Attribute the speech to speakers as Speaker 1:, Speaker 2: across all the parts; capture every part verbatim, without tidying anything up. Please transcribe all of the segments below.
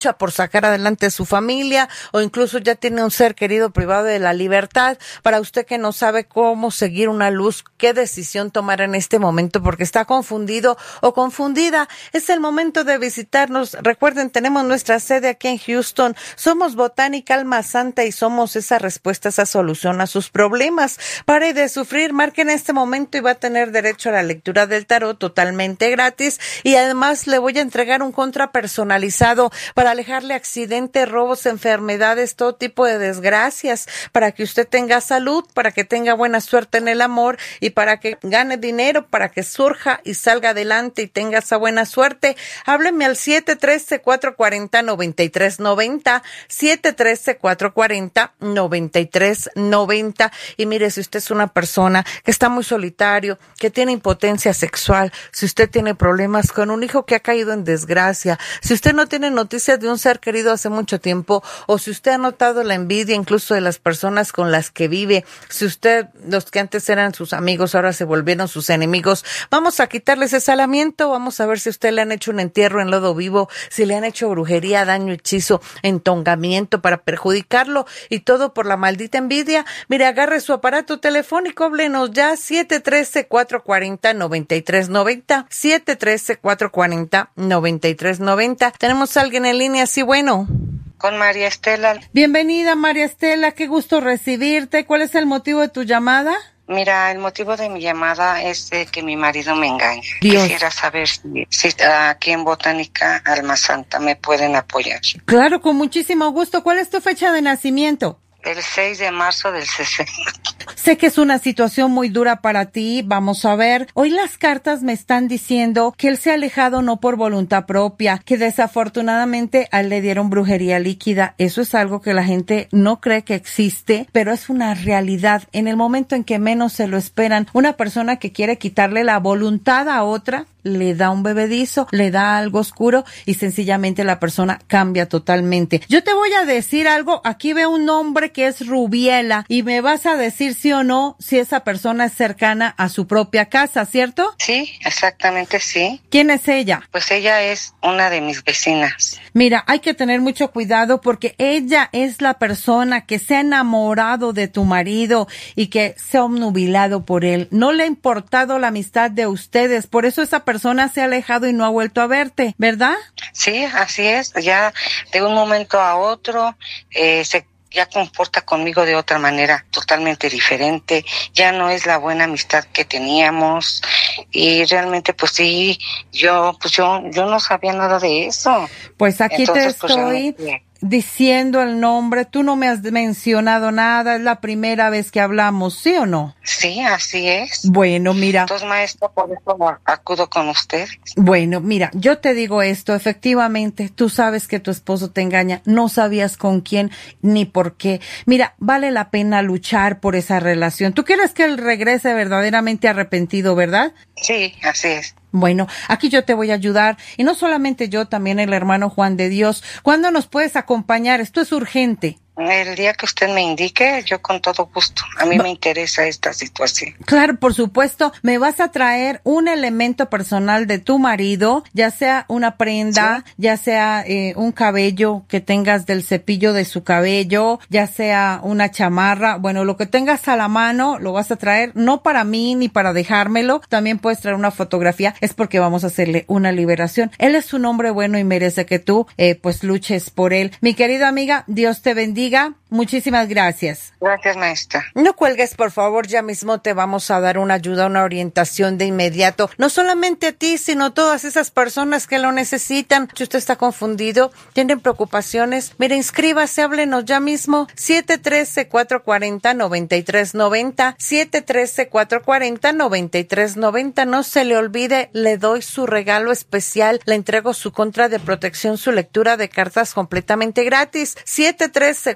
Speaker 1: por sacar adelante su familia, o incluso ya tiene un ser querido privado de la libertad. Para usted que no sabe cómo seguir una luz, qué decisión tomar en este momento porque está confundido o confundida, es el momento de visitarnos. Recuerden, tenemos nuestra sede aquí en Houston. Somos Botánica Alma Santa y somos esa respuesta, esa solución a sus problemas. Pare de sufrir, marque en este momento y va a tener derecho a la lectura del tarot totalmente gratis, y además le voy a entregar un contra personalizado para alejarle accidentes, robos, enfermedades, todo tipo de desgracias, para que usted tenga salud, para que tenga buena suerte en el amor y para que gane dinero, para que surja y salga adelante y tenga esa buena suerte. Hábleme al siete uno tres, cuatro cuatro cero, nueve tres nueve cero, siete uno tres, cuatro cuatro cero, nueve tres nueve cero. Y mire, si usted es una persona que está muy solitario, que tiene impotencia sexual, si usted tiene problemas con un hijo que ha caído en desgracia, si usted no tiene noticias de un ser querido hace mucho tiempo, o si usted ha notado la envidia incluso de las personas con las que vive, si usted, los que antes eran sus amigos ahora se volvieron sus enemigos, vamos a quitarles ese salamiento, vamos a ver si a usted le han hecho un entierro en lodo vivo, si le han hecho brujería, daño, hechizo, entongamiento para perjudicarlo, y todo por la maldita envidia. Mire, agarre su aparato telefónico, háblenos ya, siete uno tres, cuatro cuatro cero, nueve tres nueve cero, siete uno tres, cuatro cuatro cero, nueve tres nueve cero. Tenemos a alguien en línea, sí, bueno.
Speaker 2: Con María Estela.
Speaker 1: Bienvenida, María Estela, qué gusto recibirte. ¿Cuál es el motivo de tu llamada?
Speaker 2: Mira, el motivo de mi llamada es de que mi marido me engaña.
Speaker 1: Dios.
Speaker 2: Quisiera saber si, si aquí en Botánica Alma Santa me pueden apoyar.
Speaker 1: Claro, con muchísimo gusto. ¿Cuál es tu fecha de nacimiento?
Speaker 2: El seis de marzo del sesenta.
Speaker 1: Sé que es una situación muy dura para ti. Vamos a ver. Hoy las cartas me están diciendo que él se ha alejado no por voluntad propia, que desafortunadamente a él le dieron brujería líquida. Eso es algo que la gente no cree que existe, pero es una realidad. En el momento en que menos se lo esperan, una persona que quiere quitarle la voluntad a otra, le da un bebedizo, le da algo oscuro y sencillamente la persona cambia totalmente. Yo te voy a decir algo, aquí veo un nombre que es Rubiela y me vas a decir sí o no si esa persona es cercana a su propia casa, ¿cierto?
Speaker 2: Sí, exactamente sí.
Speaker 1: ¿Quién es ella?
Speaker 2: Pues ella es una de mis vecinas.
Speaker 1: Mira, hay que tener mucho cuidado porque ella es la persona que se ha enamorado de tu marido y que se ha obnubilado por él. No le ha importado la amistad de ustedes, por eso esa persona se ha alejado y no ha vuelto a verte, ¿verdad?
Speaker 2: Sí, así es. Ya de un momento a otro eh, se ya comporta conmigo de otra manera totalmente diferente, ya no es la buena amistad que teníamos y realmente pues sí, yo pues yo yo no sabía nada de eso.
Speaker 1: Pues aquí
Speaker 2: Entonces,
Speaker 1: te estoy
Speaker 2: pues,
Speaker 1: diciendo el nombre, tú no me has mencionado nada, es la primera vez que hablamos, ¿sí o no?
Speaker 2: Sí, así es.
Speaker 1: Bueno, mira.
Speaker 2: Entonces, maestra, por eso acudo con usted.
Speaker 1: Bueno, mira, yo te digo esto, efectivamente, tú sabes que tu esposo te engaña, no sabías con quién ni por qué. Mira, vale la pena luchar por esa relación. ¿Tú quieres que él regrese verdaderamente arrepentido, verdad?
Speaker 2: Sí, así es.
Speaker 1: Bueno, aquí yo te voy a ayudar, y no solamente yo, también el hermano Juan de Dios. ¿Cuándo nos puedes acompañar? Esto es urgente.
Speaker 2: El día que usted me indique, yo con todo gusto. A mí
Speaker 1: Va-
Speaker 2: me interesa esta situación.
Speaker 1: Claro, por supuesto, me vas a traer un elemento personal de tu marido, ya sea una prenda,
Speaker 2: ¿Sí?
Speaker 1: ya sea eh, un cabello que tengas del cepillo de su cabello, ya sea una chamarra, bueno, lo que tengas a la mano lo vas a traer, no para mí ni para dejármelo, también puedes traer una fotografía, es porque vamos a hacerle una liberación. Él es un hombre bueno y merece que tú eh, pues luches por él. Mi querida amiga, Dios te bendiga. Muchísimas gracias.
Speaker 2: Gracias, maestra.
Speaker 1: No cuelgues, por favor, ya mismo te vamos a dar una ayuda, una orientación de inmediato. No solamente a ti, sino a todas esas personas que lo necesitan. Si usted está confundido, tienen preocupaciones, mire, inscríbase, háblenos ya mismo. siete uno tres, cuatro cuatro cero, nueve tres nueve cero, siete uno tres, cuatro cuatro cero, nueve tres nueve cero. No se le olvide, le doy su regalo especial, le entrego su contra de protección, su lectura de cartas completamente gratis. siete uno tres, cuatro cuatro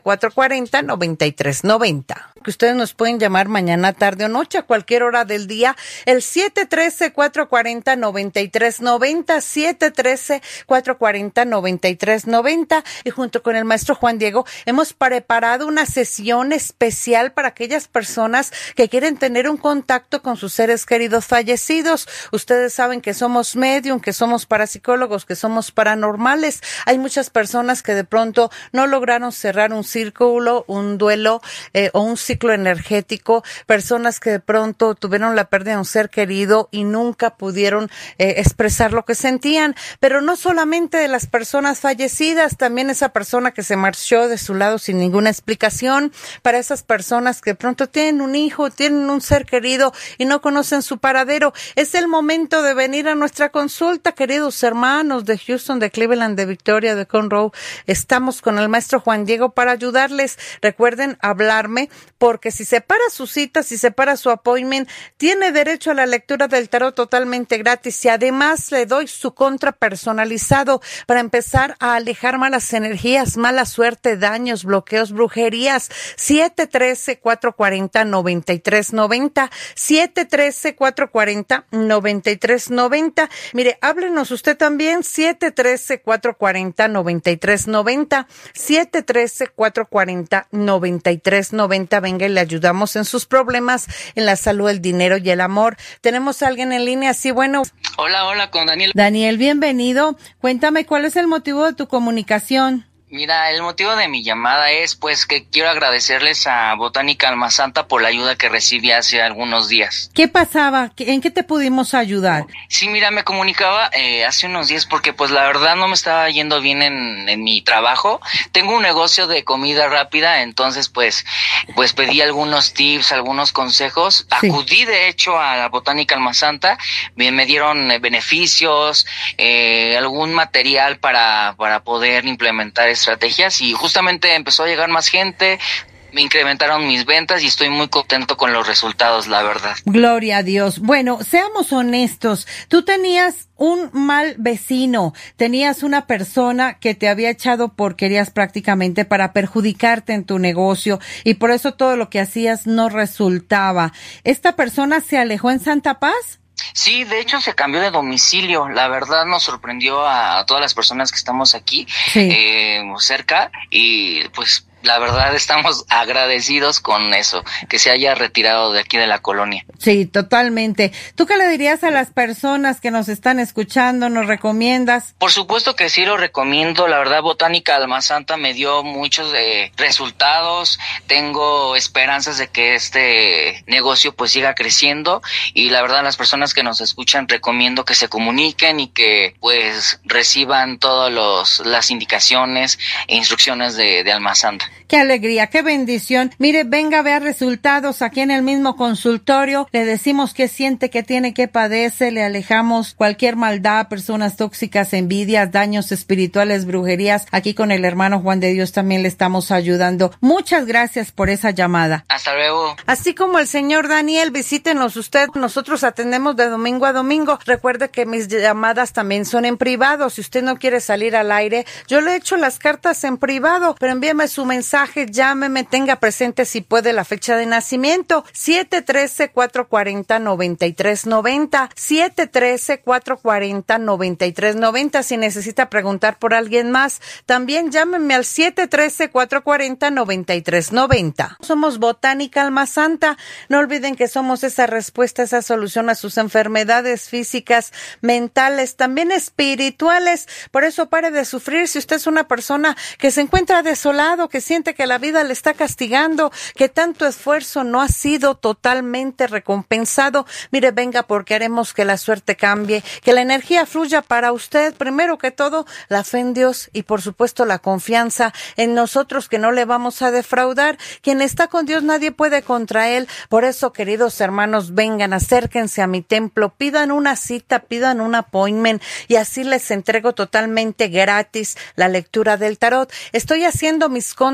Speaker 1: cuarenta, noventa y tres noventa. Que ustedes nos pueden llamar mañana, tarde o noche, a cualquier hora del día, el siete uno tres, cuatro cuatro cero, nueve tres nueve cero, siete uno tres, cuatro cuatro cero, nueve tres nueve cero, y junto con el maestro Juan Diego hemos preparado una sesión especial para aquellas personas que quieren tener un contacto con sus seres queridos fallecidos. Ustedes saben que somos medium, que somos parapsicólogos, que somos paranormales. Hay muchas personas que de pronto no lograron cerrar un círculo, un duelo eh, o un ciclo energético, personas que de pronto tuvieron la pérdida de un ser querido y nunca pudieron eh, expresar lo que sentían, pero no solamente de las personas fallecidas, también esa persona que se marchó de su lado sin ninguna explicación, para esas personas que de pronto tienen un hijo, tienen un ser querido y no conocen su paradero. Es el momento de venir a nuestra consulta, queridos hermanos de Houston, de Cleveland, de Victoria, de Conroe. Estamos con el maestro Juan Diego para ayudarles. Recuerden hablarme, porque si separa su cita, si separa su appointment, tiene derecho a la lectura del tarot totalmente gratis, y además le doy su contra personalizado para empezar a alejar malas energías, mala suerte, daños, bloqueos, brujerías. siete uno tres, cuatro cuatro cero, nueve tres nueve cero, siete uno tres, cuatro cuatro cero, nueve tres nueve cero. Mire, háblenos usted también, siete uno tres, cuatro cuatro cero, nueve tres nueve cero, siete uno tres, cuatro cuatro cero, nueve tres nueve cero. Venga y le ayudamos en sus problemas, en la salud, el dinero y el amor. Tenemos a alguien en línea, sí, bueno.
Speaker 3: Hola, hola, con Daniel.
Speaker 1: Daniel, bienvenido. Cuéntame, ¿cuál es el motivo de tu comunicación?
Speaker 3: Mira, el motivo de mi llamada es pues que quiero agradecerles a Botánica Almasanta por la ayuda que recibí hace algunos días.
Speaker 1: ¿Qué pasaba? ¿En qué te pudimos ayudar?
Speaker 3: Sí, mira, me comunicaba eh, hace unos días porque pues la verdad no me estaba yendo bien en, en mi trabajo. Tengo un negocio de comida rápida, entonces pues pues pedí algunos tips, algunos consejos. Sí. Acudí de hecho a la Botánica Almasanta, me, me dieron eh, beneficios, eh, algún material para, para poder implementar estrategias, y justamente empezó a llegar más gente, me incrementaron mis ventas y estoy muy contento con los resultados, la verdad.
Speaker 1: Gloria a Dios. Bueno, seamos honestos, tú tenías un mal vecino, tenías una persona que te había echado porquerías prácticamente para perjudicarte en tu negocio, y por eso todo lo que hacías no resultaba. ¿Esta persona se alejó en Santa Paz?
Speaker 3: Sí, de hecho se cambió de domicilio. La verdad nos sorprendió a, a todas las personas que estamos aquí, sí. eh, cerca, y pues la verdad estamos agradecidos con eso, que se haya retirado de aquí de la colonia.
Speaker 1: Sí, totalmente. ¿Tú qué le dirías a las personas que nos están escuchando? ¿Nos recomiendas?
Speaker 3: Por supuesto que sí lo recomiendo. La verdad, Botánica Almasanta me dio muchos eh, resultados. Tengo esperanzas de que este negocio pues siga creciendo, y la verdad, las personas que nos escuchan recomiendo que se comuniquen y que pues reciban todas los las indicaciones e instrucciones de, de Almasanta.
Speaker 1: Qué alegría, qué bendición. Mire, venga a ver resultados aquí en el mismo consultorio. Le decimos qué siente, qué tiene, qué padece. Le alejamos cualquier maldad, personas tóxicas, envidias, daños espirituales, brujerías. Aquí con el hermano Juan de Dios también le estamos ayudando. Muchas gracias por esa llamada.
Speaker 3: Hasta luego.
Speaker 1: Así como el señor Daniel, visítenos usted. Nosotros atendemos de domingo a domingo. Recuerde que mis llamadas también son en privado. Si usted no quiere salir al aire, yo le echo las cartas en privado, pero envíeme su mensaje. Llámeme, tenga presente si puede la fecha de nacimiento, siete uno tres, cuatro cuatro cero, nueve tres nueve cero, siete uno tres, cuatro cuatro cero, nueve tres nueve cero. Si necesita preguntar por alguien más, también llámeme al siete uno tres, cuatro cuatro cero, nueve tres nueve cero. Somos Botánica Almasanta. No olviden que somos esa respuesta, esa solución a sus enfermedades físicas, mentales, también espirituales. Por eso pare de sufrir. Si usted es una persona que se encuentra desolado, que siente que la vida le está castigando, que tanto esfuerzo no ha sido totalmente recompensado, mire, venga, porque haremos que la suerte cambie, que la energía fluya para usted. Primero que todo, la fe en Dios y por supuesto la confianza en nosotros, que no le vamos a defraudar. Quien está con Dios, nadie puede contra él. Por eso, queridos hermanos, vengan, acérquense a mi templo, pidan una cita, pidan un appointment, y así les entrego totalmente gratis la lectura del tarot. Estoy haciendo mis contas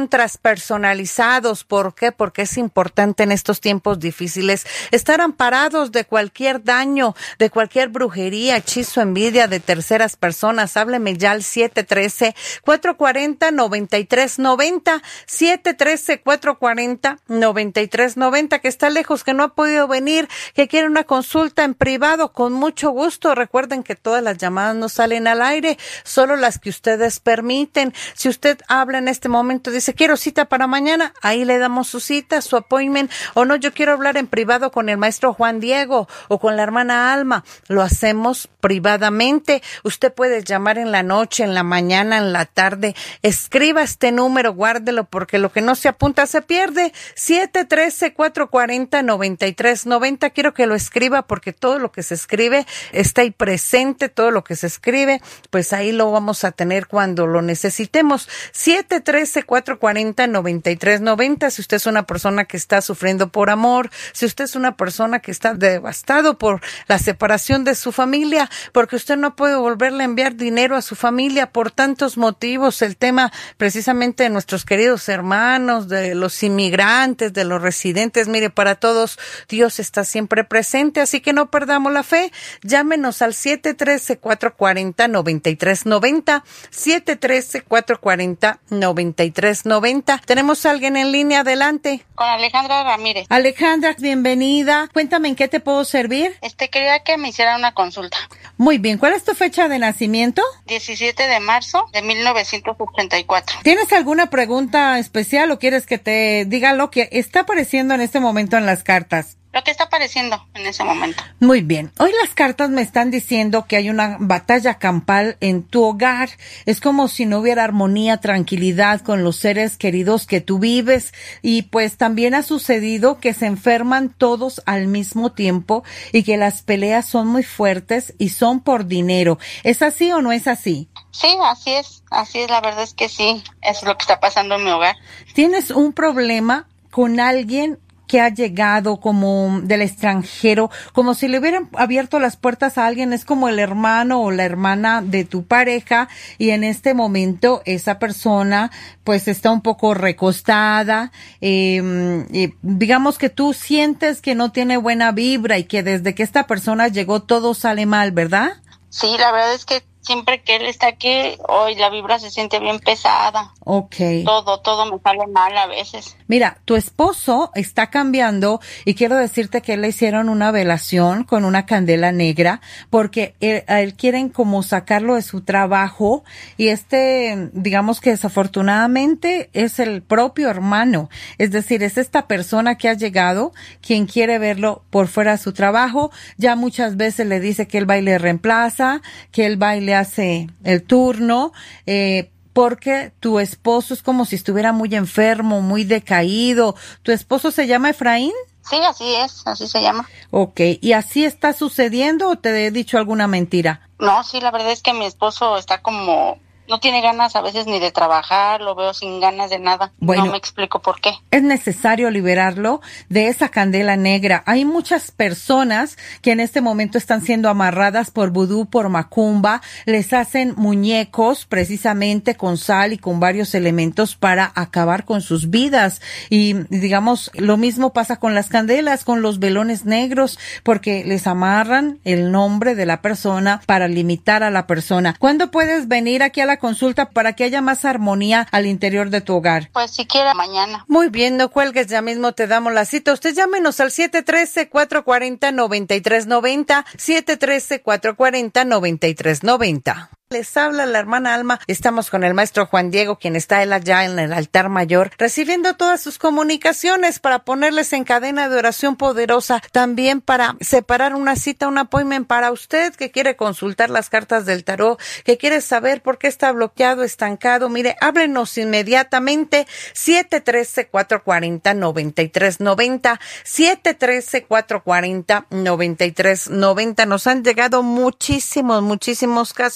Speaker 1: son transpersonalizados. ¿Por qué? Porque es importante en estos tiempos difíciles estar amparados de cualquier daño, de cualquier brujería, hechizo, envidia de terceras personas. Hábleme ya al siete uno tres, cuatro cuatro cero, nueve tres nueve cero, siete uno tres, cuatro cuatro cero, nueve tres nueve cero, que está lejos, que no ha podido venir, que quiere una consulta en privado, con mucho gusto. Recuerden que todas las llamadas no salen al aire, solo las que ustedes permiten. Si usted habla en este momento, dice, quiero cita para mañana, ahí le damos su cita, su appointment, o no, yo quiero hablar en privado con el maestro Juan Diego o con la hermana Alma, lo hacemos privadamente. Usted puede llamar en la noche, en la mañana, en la tarde. Escriba este número, guárdelo, porque lo que no se apunta se pierde. siete uno tres, cuatro cuatro cero, nueve tres nueve cero. Quiero que lo escriba porque todo lo que se escribe está ahí presente, todo lo que se escribe, pues ahí lo vamos a tener cuando lo necesitemos. siete uno tres, cuatro cuatro cero, nueve tres nueve cero. Si usted es una persona que está sufriendo por amor, si usted es una persona que está devastado por la separación de su familia, porque usted no puede volverle a enviar dinero a su familia por tantos motivos, el tema precisamente de nuestros queridos hermanos, de los inmigrantes, de los residentes, mire, para todos Dios está siempre presente, así que no perdamos la fe. Llámenos al siete uno tres, cuatro cuatro cero, nueve tres nueve cero, siete uno tres, cuatro cuatro cero, nueve tres nueve cero. Tenemos a alguien en línea, adelante.
Speaker 4: Con Alejandra Ramírez.
Speaker 1: Alejandra, bienvenida. Cuéntame, ¿en qué te puedo servir?
Speaker 4: Este, quería que me hiciera una consulta.
Speaker 1: Muy bien, ¿cuál es tu fecha de nacimiento?
Speaker 4: diecisiete de marzo de mil novecientos ochenta y cuatro.
Speaker 1: ¿Tienes alguna pregunta especial o quieres que te diga lo que está apareciendo en este momento en las cartas?
Speaker 4: Lo que está apareciendo en ese momento.
Speaker 1: Muy bien. Hoy las cartas me están diciendo que hay una batalla campal en tu hogar. Es como si no hubiera armonía, tranquilidad con los seres queridos que tú vives. Y pues también ha sucedido que se enferman todos al mismo tiempo y que las peleas son muy fuertes y son por dinero. ¿Es así o no es así?
Speaker 4: Sí, así es. Así es, la verdad es que sí. Eso es lo que está pasando en mi hogar.
Speaker 1: ¿Tienes un problema con alguien que ha llegado como del extranjero, como si le hubieran abierto las puertas a alguien? Es como el hermano o la hermana de tu pareja, y en este momento esa persona pues está un poco recostada, eh, eh, digamos que tú sientes que no tiene buena vibra y que desde que esta persona llegó todo sale mal, ¿verdad?
Speaker 4: Sí, la verdad es que siempre que él está aquí, hoy la vibra se siente bien pesada.
Speaker 1: Okay.
Speaker 4: Todo, todo me sale mal a veces.
Speaker 1: Mira, tu esposo está cambiando y quiero decirte que le hicieron una velación con una candela negra porque él, él quieren como sacarlo de su trabajo, y este, digamos que desafortunadamente es el propio hermano. Es decir, es esta persona que ha llegado quien quiere verlo por fuera de su trabajo. Ya muchas veces le dice que él va y le reemplaza, que él va y le hace el turno, eh, porque tu esposo es como si estuviera muy enfermo, muy decaído. ¿Tu esposo se llama Efraín?
Speaker 4: Sí, así es, así se llama.
Speaker 1: Okay, ¿y así está sucediendo o te he dicho alguna mentira?
Speaker 4: No, sí, la verdad es que mi esposo está como... no tiene ganas a veces ni de trabajar, lo veo sin ganas de nada. Bueno, no me explico por qué.
Speaker 1: Es necesario liberarlo de esa candela negra. Hay muchas personas que en este momento están siendo amarradas por vudú, por macumba. Les hacen muñecos precisamente con sal y con varios elementos para acabar con sus vidas. Y digamos, lo mismo pasa con las candelas, con los velones negros, porque les amarran el nombre de la persona para limitar a la persona. ¿Cuándo puedes venir aquí a la consulta para que haya más armonía al interior de tu hogar?
Speaker 4: Pues si quiere mañana.
Speaker 1: Muy bien, no cuelgues, ya mismo te damos la cita. Usted llámenos al siete uno tres, cuatro cuatro cero, nueve tres nueve cero, siete uno tres, cuatro cuatro cero, nueve tres nueve cero. Les habla la hermana Alma. Estamos con el maestro Juan Diego, quien está él allá en el altar mayor, recibiendo todas sus comunicaciones para ponerles en cadena de oración poderosa, también para separar una cita, un appointment para usted que quiere consultar las cartas del tarot, que quiere saber por qué está bloqueado, estancado. Mire, háblenos inmediatamente, siete uno tres, cuatro cuatro cero, nueve tres nueve cero, siete uno tres, cuatro cuatro cero, nueve tres nueve cero. Nos han llegado muchísimos, muchísimos casos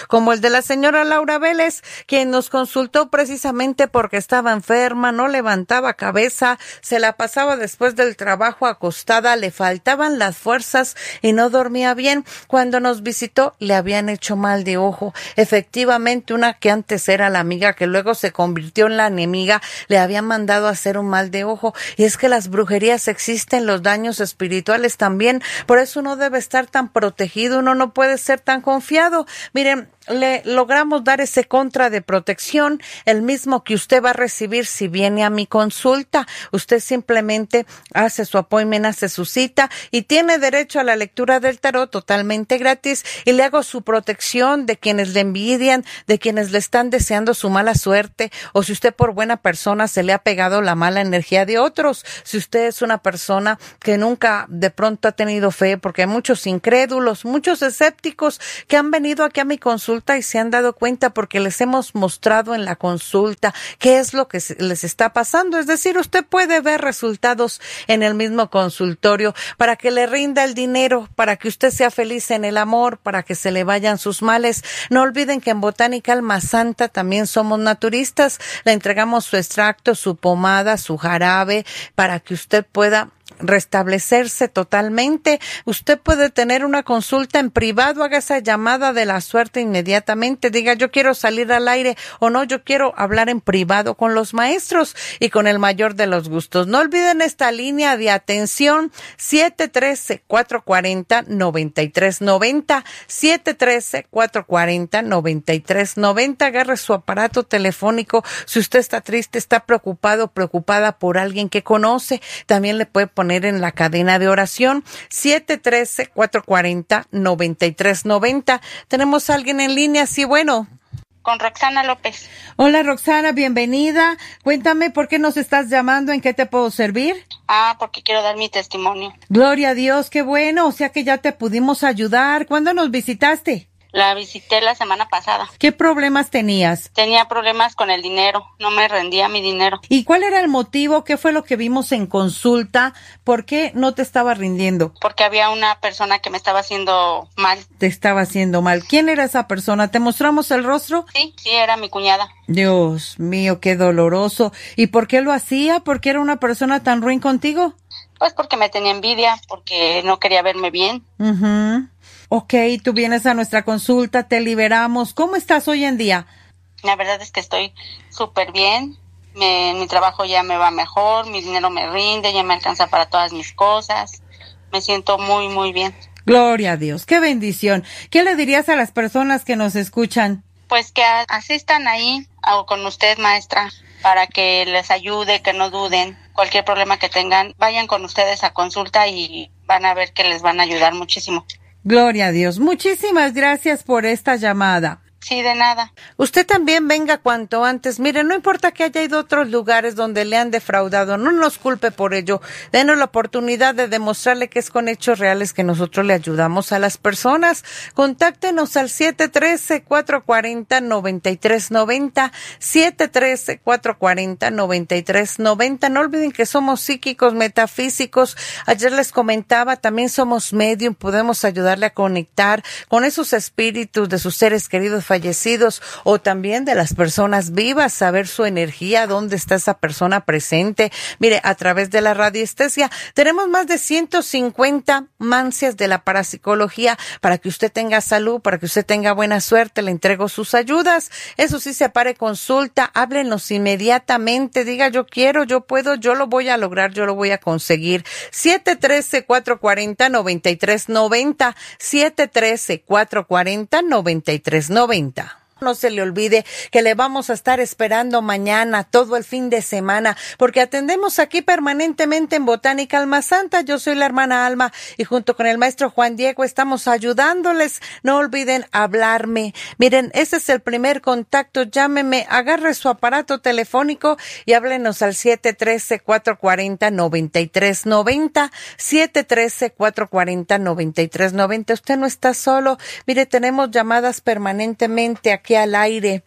Speaker 1: como el de la señora Laura Vélez, quien nos consultó precisamente porque estaba enferma, no levantaba cabeza, se la pasaba después del trabajo acostada, le faltaban las fuerzas y no dormía bien. Cuando nos visitó le habían hecho mal de ojo. Efectivamente, una que antes era la amiga, que luego se convirtió en la enemiga, le habían mandado a hacer un mal de ojo. Y es que las brujerías existen, los daños espirituales también, por eso uno debe estar tan protegido, uno no puede ser tan confiado. Miren, le logramos dar ese contra de protección, el mismo que usted va a recibir si viene a mi consulta. Usted simplemente hace su appointment, hace su cita y tiene derecho a la lectura del tarot totalmente gratis, y le hago su protección de quienes le envidian, de quienes le están deseando su mala suerte, o si usted por buena persona se le ha pegado la mala energía de otros. Si usted es una persona que nunca de pronto ha tenido fe, porque hay muchos incrédulos, muchos escépticos que han venido aquí a mi consulta y se han dado cuenta porque les hemos mostrado en la consulta qué es lo que les está pasando. Es decir, usted puede ver resultados en el mismo consultorio para que le rinda el dinero, para que usted sea feliz en el amor, para que se le vayan sus males. No olviden que en Botánica Alma Santa también somos naturistas. Le entregamos su extracto, su pomada, su jarabe, para que usted pueda restablecerse totalmente. Usted puede tener una consulta en privado, haga esa llamada de la suerte inmediatamente, diga yo quiero salir al aire o no, yo quiero hablar en privado con los maestros y con el mayor de los gustos. No olviden esta línea de atención siete uno tres, cuatro cuatro cero, nueve tres nueve cero, siete uno tres, cuatro cuatro cero, nueve tres nueve cero. Agarre su aparato telefónico. Si usted está triste, está preocupado, preocupada por alguien que conoce, también le puede poner en la cadena de oración siete uno tres, cuatro cuatro cero, nueve tres nueve cero. Tenemos a alguien en línea, sí, bueno.
Speaker 4: Con Roxana López.
Speaker 1: Hola Roxana, bienvenida. Cuéntame por qué nos estás llamando, ¿en qué te puedo servir?
Speaker 4: Ah, porque quiero dar mi testimonio.
Speaker 1: Gloria a Dios, qué bueno, o sea que ya te pudimos ayudar. ¿Cuándo nos visitaste?
Speaker 4: La visité la semana pasada.
Speaker 1: ¿Qué problemas tenías?
Speaker 4: Tenía problemas con el dinero, no me rendía mi dinero.
Speaker 1: ¿Y cuál era el motivo? ¿Qué fue lo que vimos en consulta? ¿Por qué no te estaba rindiendo?
Speaker 4: Porque había una persona que me estaba haciendo mal.
Speaker 1: Te estaba haciendo mal. ¿Quién era esa persona? ¿Te mostramos el rostro?
Speaker 4: Sí, sí, era mi cuñada.
Speaker 1: Dios mío, qué doloroso. ¿Y por qué lo hacía? ¿Por qué era una persona tan ruin contigo?
Speaker 4: Pues porque me tenía envidia, porque no quería verme bien.
Speaker 1: Mhm. Ok, tú vienes a nuestra consulta, te liberamos. ¿Cómo estás hoy en día?
Speaker 4: La verdad es que estoy súper bien. Me, mi trabajo ya me va mejor, mi dinero me rinde, ya me alcanza para todas mis cosas. Me siento muy, muy bien.
Speaker 1: Gloria a Dios, qué bendición. ¿Qué le dirías a las personas que nos escuchan?
Speaker 4: Pues que asistan ahí o con usted, maestra, para que les ayude, que no duden. Cualquier problema que tengan, vayan con ustedes a consulta y van a ver que les van a ayudar muchísimo.
Speaker 1: Gloria a Dios. Muchísimas gracias por esta llamada.
Speaker 4: Sí, de nada.
Speaker 1: Usted también venga cuanto antes. Mire, no importa que haya ido a otros lugares donde le han defraudado, no nos culpe por ello. Denos la oportunidad de demostrarle que es con hechos reales que nosotros le ayudamos a las personas. Contáctenos al siete uno tres, cuatro cuatro cero, nueve tres nueve cero, siete uno tres, cuatro cuatro cero, nueve tres nueve cero. No olviden que somos psíquicos, metafísicos. Ayer les comentaba, también somos medium, podemos ayudarle a conectar con esos espíritus de sus seres queridos fallecidos o también de las personas vivas, saber su energía, dónde está esa persona presente. Mire, a través de la radiestesia tenemos más de ciento cincuenta mancias de la parapsicología para que usted tenga salud, para que usted tenga buena suerte. Le entrego sus ayudas. Eso sí, se pare consulta, háblenos inmediatamente, diga yo quiero, yo puedo, yo lo voy a lograr, yo lo voy a conseguir. siete uno tres, cuatro cuatro cero, nueve tres nueve cero, siete uno tres, cuatro cuatro cero, nueve tres nueve cero. No se le olvide que le vamos a estar esperando mañana, todo el fin de semana, porque atendemos aquí permanentemente en Botánica Alma Santa. Yo soy la hermana Alma y junto con el maestro Juan Diego estamos ayudándoles. No olviden hablarme. Miren, ese es el primer contacto. Llámeme, agarre su aparato telefónico y háblenos al siete uno tres, cuatro cuatro cero, nueve tres nueve cero, siete uno tres, cuatro cuatro cero, nueve tres nueve cero. Usted no está solo. Mire, tenemos llamadas permanentemente aquí al aire.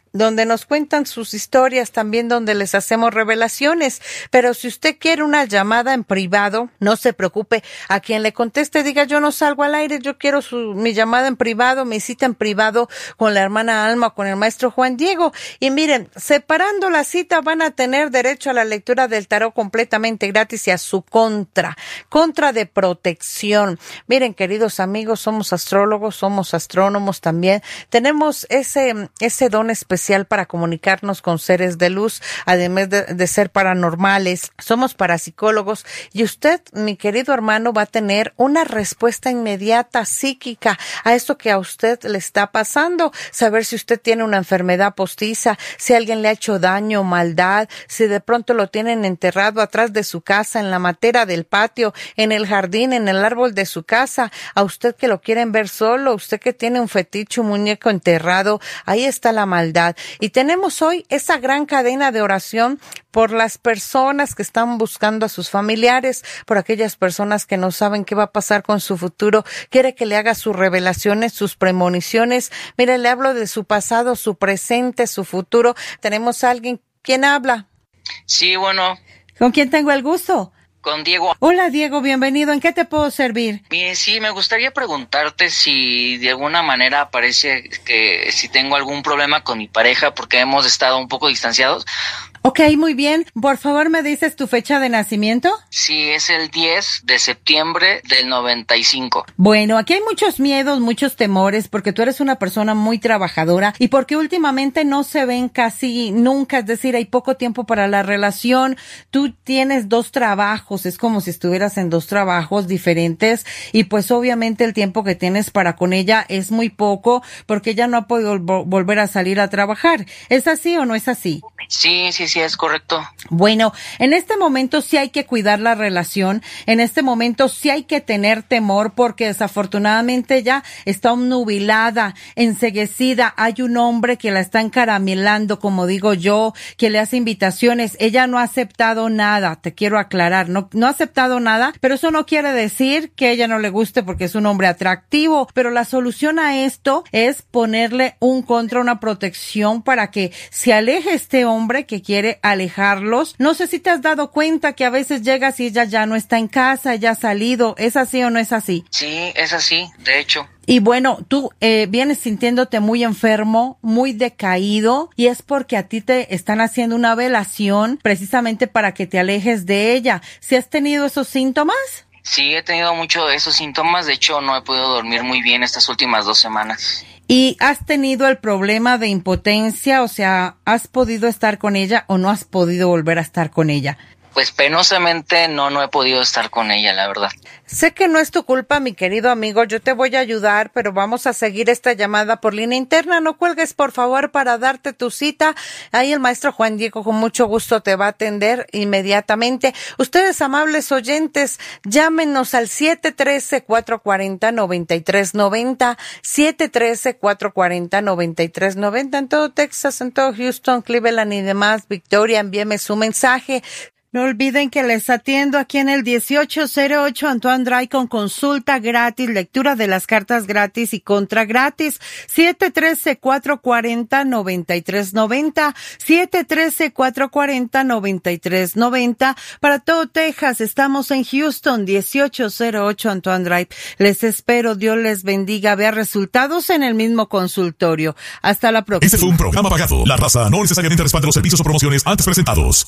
Speaker 1: donde nos cuentan sus historias, también donde les hacemos revelaciones. Pero si usted quiere una llamada en privado, no se preocupe. A quien le conteste, diga, yo no salgo al aire, yo quiero su, mi llamada en privado, mi cita en privado con la hermana Alma, con el maestro Juan Diego. Y miren, separando la cita van a tener derecho a la lectura del tarot completamente gratis y a su contra, contra de protección. Miren, queridos amigos, somos astrólogos, somos astrónomos también. Tenemos ese, ese don especial para comunicarnos con seres de luz, además de, de ser paranormales. Somos parapsicólogos y usted, mi querido hermano, va a tener una respuesta inmediata psíquica a eso que a usted le está pasando. Saber si usted tiene una enfermedad postiza, si alguien le ha hecho daño, maldad, si de pronto lo tienen enterrado atrás de su casa, en la matera del patio, en el jardín, en el árbol de su casa. A usted que lo quieren ver solo, usted que tiene un fetiche, un muñeco enterrado, ahí está la maldad. Y tenemos hoy esa gran cadena de oración por las personas que están buscando a sus familiares, por aquellas personas que no saben qué va a pasar con su futuro. Quiere que le haga sus revelaciones, sus premoniciones. Mire, le hablo de su pasado, su presente, su futuro. Tenemos a alguien. ¿Quién habla?
Speaker 3: Sí, bueno.
Speaker 1: ¿Con quién tengo el gusto?
Speaker 3: Con Diego.
Speaker 1: Hola, Diego, bienvenido. ¿En qué te puedo servir?
Speaker 3: Bien, sí, me gustaría preguntarte si de alguna manera parece que si tengo algún problema con mi pareja porque hemos estado un poco distanciados.
Speaker 1: Ok, muy bien. Por favor, ¿me dices tu fecha de nacimiento?
Speaker 3: Sí, es el diez de septiembre del noventa y cinco.
Speaker 1: Bueno, aquí hay muchos miedos, muchos temores, porque tú eres una persona muy trabajadora y porque últimamente no se ven casi nunca, es decir, hay poco tiempo para la relación. Tú tienes dos trabajos, es como si estuvieras en dos trabajos diferentes y pues obviamente el tiempo que tienes para con ella es muy poco porque ella no ha podido vol- volver a salir a trabajar. ¿Es así o no es así?
Speaker 3: Sí, sí, sí, es correcto.
Speaker 1: Bueno, en este momento sí hay que cuidar la relación, en este momento sí hay que tener temor porque desafortunadamente ya está obnubilada, enceguecida, hay un hombre que la está encaramelando, como digo yo, que le hace invitaciones, ella no ha aceptado nada, te quiero aclarar, no, no ha aceptado nada, pero eso no quiere decir que a ella no le guste porque es un hombre atractivo, pero la solución a esto es ponerle un contra, una protección para que se aleje este hombre hombre que quiere alejarlos. No sé si te has dado cuenta que a veces llegas y ella ya no está en casa, ya ha salido. ¿Es así o no es así?
Speaker 3: Sí, es así, de hecho.
Speaker 1: Y bueno, tú eh, vienes sintiéndote muy enfermo, muy decaído, y es porque a ti te están haciendo una velación precisamente para que te alejes de ella. ¿Si has tenido esos síntomas?
Speaker 3: Sí, he tenido mucho de esos síntomas. De hecho, no he podido dormir muy bien estas últimas dos semanas.
Speaker 1: ¿Y has tenido el problema de impotencia? O sea, ¿has podido estar con ella o no has podido volver a estar con ella?
Speaker 3: Pues penosamente no, no he podido estar con ella, la verdad.
Speaker 1: Sé que no es tu culpa, mi querido amigo, yo te voy a ayudar, pero vamos a seguir esta llamada por línea interna. No cuelgues, por favor, para darte tu cita. Ahí el maestro Juan Diego con mucho gusto te va a atender inmediatamente. Ustedes, amables oyentes, llámenos al siete uno tres, cuatro cuatro cero, nueve tres nueve cero, siete uno tres, cuatro cuatro cero, nueve tres nueve cero, en todo Texas, en todo Houston, Cleveland y demás. Victoria, envíeme su mensaje. No olviden que les atiendo aquí en el dieciocho cero ocho Antoine Drive con consulta gratis, lectura de las cartas gratis y contra gratis. siete uno tres, cuatro cuatro cero, nueve tres nueve cero, siete uno tres, cuatro cuatro cero, nueve tres nueve cero. Para todo Texas, estamos en Houston, dieciocho cero ocho Antoine Drive. Les espero, Dios les bendiga. Vea resultados en el mismo consultorio. Hasta la próxima.
Speaker 5: Este fue un programa pagado. La raza no necesariamente respalda los servicios o promociones antes presentados.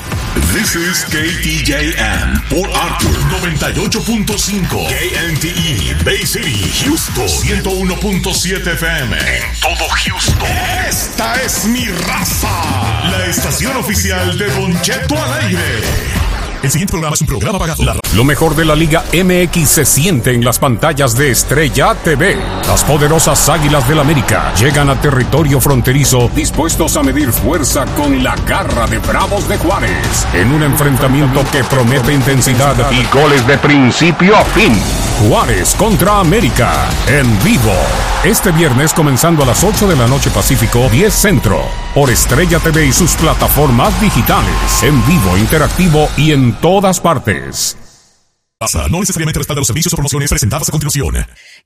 Speaker 5: This is K T J M, Port Arthur noventa y ocho punto cinco, K N T E, Bay City, Houston ciento uno punto siete F M, en todo Houston. Esta es mi raza, la estación oficial de Don Cheto al aire. El siguiente programa es un programa pagado. La...
Speaker 6: Lo mejor de la Liga M X se siente en las pantallas de Estrella T V. Las poderosas Águilas del América llegan a territorio fronterizo dispuestos a medir fuerza con la garra de Bravos de Juárez en un enfrentamiento que promete intensidad y goles de principio a fin. Juárez contra América en vivo. Este viernes comenzando a las ocho de la noche Pacífico, diez Centro, por Estrella T V y sus plataformas digitales, en vivo, interactivo y en todas partes.
Speaker 5: No necesariamente respalda los servicios o promociones presentadas a continuación.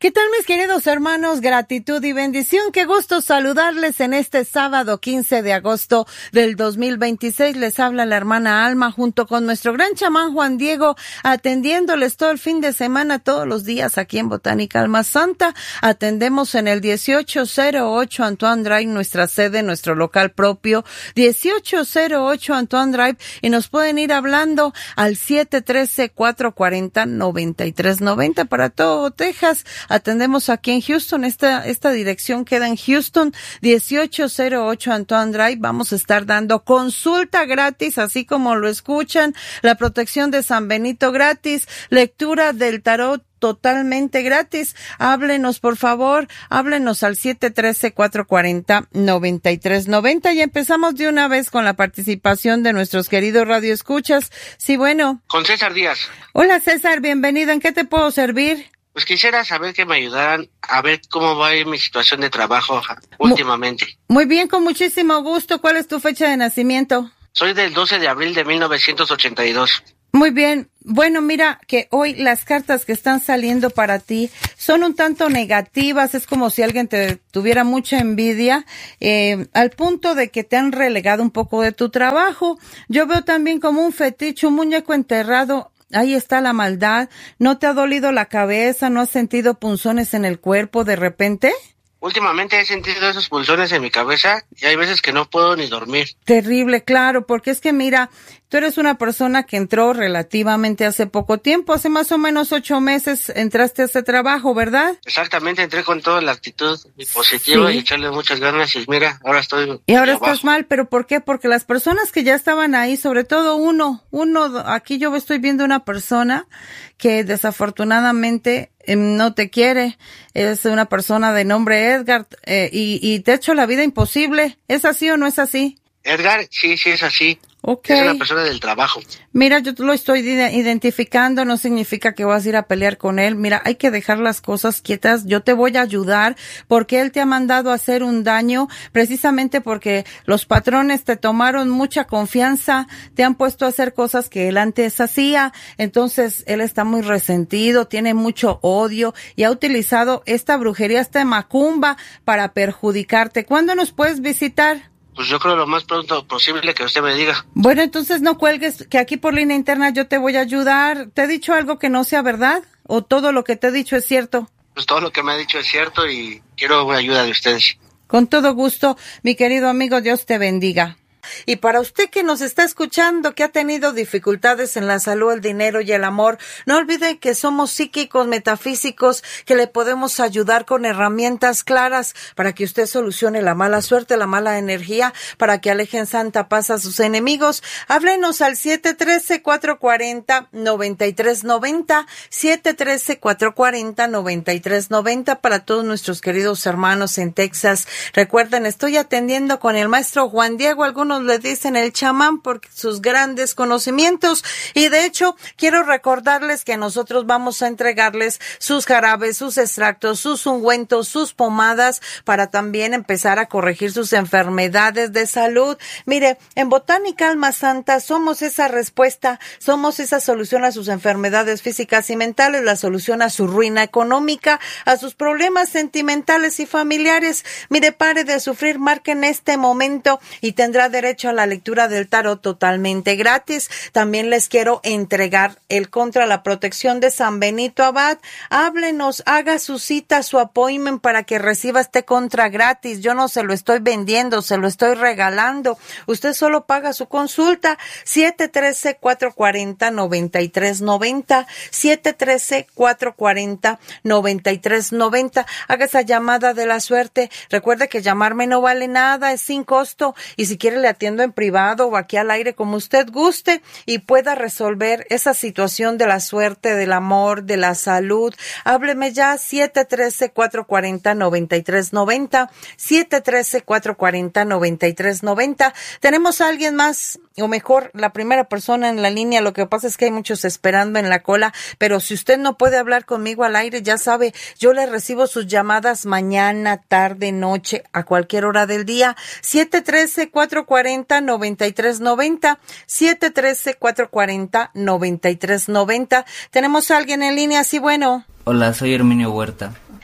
Speaker 1: ¿Qué tal, mis queridos hermanos? Gratitud y bendición. Qué gusto saludarles en este sábado quince de agosto del dos mil veintiséis. Les habla la hermana Alma junto con nuestro gran chamán Juan Diego, atendiéndoles todo el fin de semana, todos los días aquí en Botánica Alma Santa. Atendemos en el dieciocho cero ocho Antoine Drive, nuestra sede, nuestro local propio, dieciocho cero ocho Antoine Drive, y nos pueden ir hablando al siete uno tres, cuatro cuatro cero, nueve tres nueve cero para todo Texas. Atendemos aquí en Houston. Esta, esta dirección queda en Houston, dieciocho cero ocho Antoine Drive. Vamos a estar dando consulta gratis, así como lo escuchan, la protección de San Benito gratis, lectura del tarot totalmente gratis. Háblenos, por favor, háblenos al siete uno tres, cuatro cuatro cero, nueve tres nueve cero, y empezamos de una vez con la participación de nuestros queridos radioescuchas. Sí, bueno.
Speaker 7: Con César Díaz.
Speaker 1: Hola, César, bienvenido. ¿En qué te puedo servir?
Speaker 7: Pues quisiera saber que me ayudaran a ver cómo va a ir mi situación de trabajo últimamente.
Speaker 1: Muy bien, con muchísimo gusto. ¿Cuál es tu fecha de nacimiento?
Speaker 7: Soy del doce de abril de mil novecientos ochenta y dos.
Speaker 1: Muy bien. Bueno, mira que hoy las cartas que están saliendo para ti son un tanto negativas. Es como si alguien te tuviera mucha envidia, eh, al punto de que te han relegado un poco de tu trabajo. Yo veo también como un fetiche, un muñeco enterrado. Ahí está la maldad. ¿No te ha dolido la cabeza? ¿No has sentido punzones en el cuerpo de repente?
Speaker 7: Últimamente he sentido esos punzones en mi cabeza y hay veces que no puedo ni dormir.
Speaker 1: Terrible, claro, porque es que mira, tú eres una persona que entró relativamente hace poco tiempo, hace más o menos ocho meses entraste a ese trabajo, ¿verdad?
Speaker 7: Exactamente, entré con toda la actitud positiva, sí, y echarle muchas ganas y mira, ahora estoy
Speaker 1: Y ahora estás abajo. Mal, ¿pero por qué? Porque las personas que ya estaban ahí, sobre todo uno, uno, aquí yo estoy viendo una persona que desafortunadamente eh, no te quiere, es una persona de nombre Edgar, eh, y, y te ha hecho la vida imposible. ¿Es así o no es así?
Speaker 7: Edgar, sí, sí es así.
Speaker 1: Okay.
Speaker 7: Es una persona del trabajo.
Speaker 1: Mira, yo lo estoy identificando, no significa que vas a ir a pelear con él. Mira, hay que dejar las cosas quietas. Yo te voy a ayudar porque él te ha mandado a hacer un daño precisamente porque los patrones te tomaron mucha confianza, te han puesto a hacer cosas que él antes hacía. Entonces, él está muy resentido, tiene mucho odio y ha utilizado esta brujería, esta macumba para perjudicarte. ¿Cuándo nos puedes visitar?
Speaker 7: Pues yo creo lo más pronto posible que usted me diga.
Speaker 1: Bueno, entonces no cuelgues, que aquí por línea interna yo te voy a ayudar. ¿Te he dicho algo que no sea verdad? ¿O todo lo que te he dicho es cierto?
Speaker 7: Pues todo lo que me ha dicho es cierto y quiero una ayuda de ustedes.
Speaker 1: Con todo gusto, mi querido amigo, Dios te bendiga. Y para usted que nos está escuchando, que ha tenido dificultades en la salud, el dinero y el amor, no olvide que somos psíquicos, metafísicos, que le podemos ayudar con herramientas claras para que usted solucione la mala suerte, la mala energía, para que alejen santa paz a sus enemigos. Háblenos al siete uno tres, cuatro cuatro cero, nueve tres nueve cero, siete uno tres, cuatro cuatro cero, nueve tres nueve cero para todos nuestros queridos hermanos en Texas. Recuerden, estoy atendiendo con el maestro Juan Diego, algunos le dicen el chamán por sus grandes conocimientos, y de hecho quiero recordarles que nosotros vamos a entregarles sus jarabes, sus extractos, sus ungüentos, sus pomadas para también empezar a corregir sus enfermedades de salud. Mire, en Botánica Alma Santa somos esa respuesta, somos esa solución a sus enfermedades físicas y mentales, la solución a su ruina económica, a sus problemas sentimentales y familiares. Mire, pare de sufrir, marque en este momento y tendrá derecho a la lectura del tarot totalmente gratis. También les quiero entregar el contra la protección de San Benito Abad. Háblenos, haga su cita, su appointment para que reciba este contra gratis. Yo no se lo estoy vendiendo, se lo estoy regalando. Usted solo paga su consulta. siete uno tres, cuatro cuatro cero, nueve tres nueve cero, siete uno tres, cuatro cuatro cero, nueve tres nueve cero. Haga esa llamada de la suerte. Recuerde que llamarme no vale nada, es sin costo, y si quiere le atiendo en privado o aquí al aire como usted guste y pueda resolver esa situación de la suerte, del amor, de la salud. Hábleme ya, siete uno tres, cuatro cuatro cero, nueve tres nueve cero, siete uno tres, cuatro cuatro cero, nueve tres nueve cero. Tenemos a alguien más, o mejor, la primera persona en la línea. Lo que pasa es que hay muchos esperando en la cola, pero si usted no puede hablar conmigo al aire, ya sabe, yo le recibo sus llamadas mañana, tarde, noche, a cualquier hora del día. siete uno tres, cuatro cuatro cero, nueve tres nueve cero, siete uno tres, cuatro cuatro cero, nueve tres nueve cero. Tenemos a alguien en línea, sí, bueno.
Speaker 8: Hola, soy Herminio Huerta.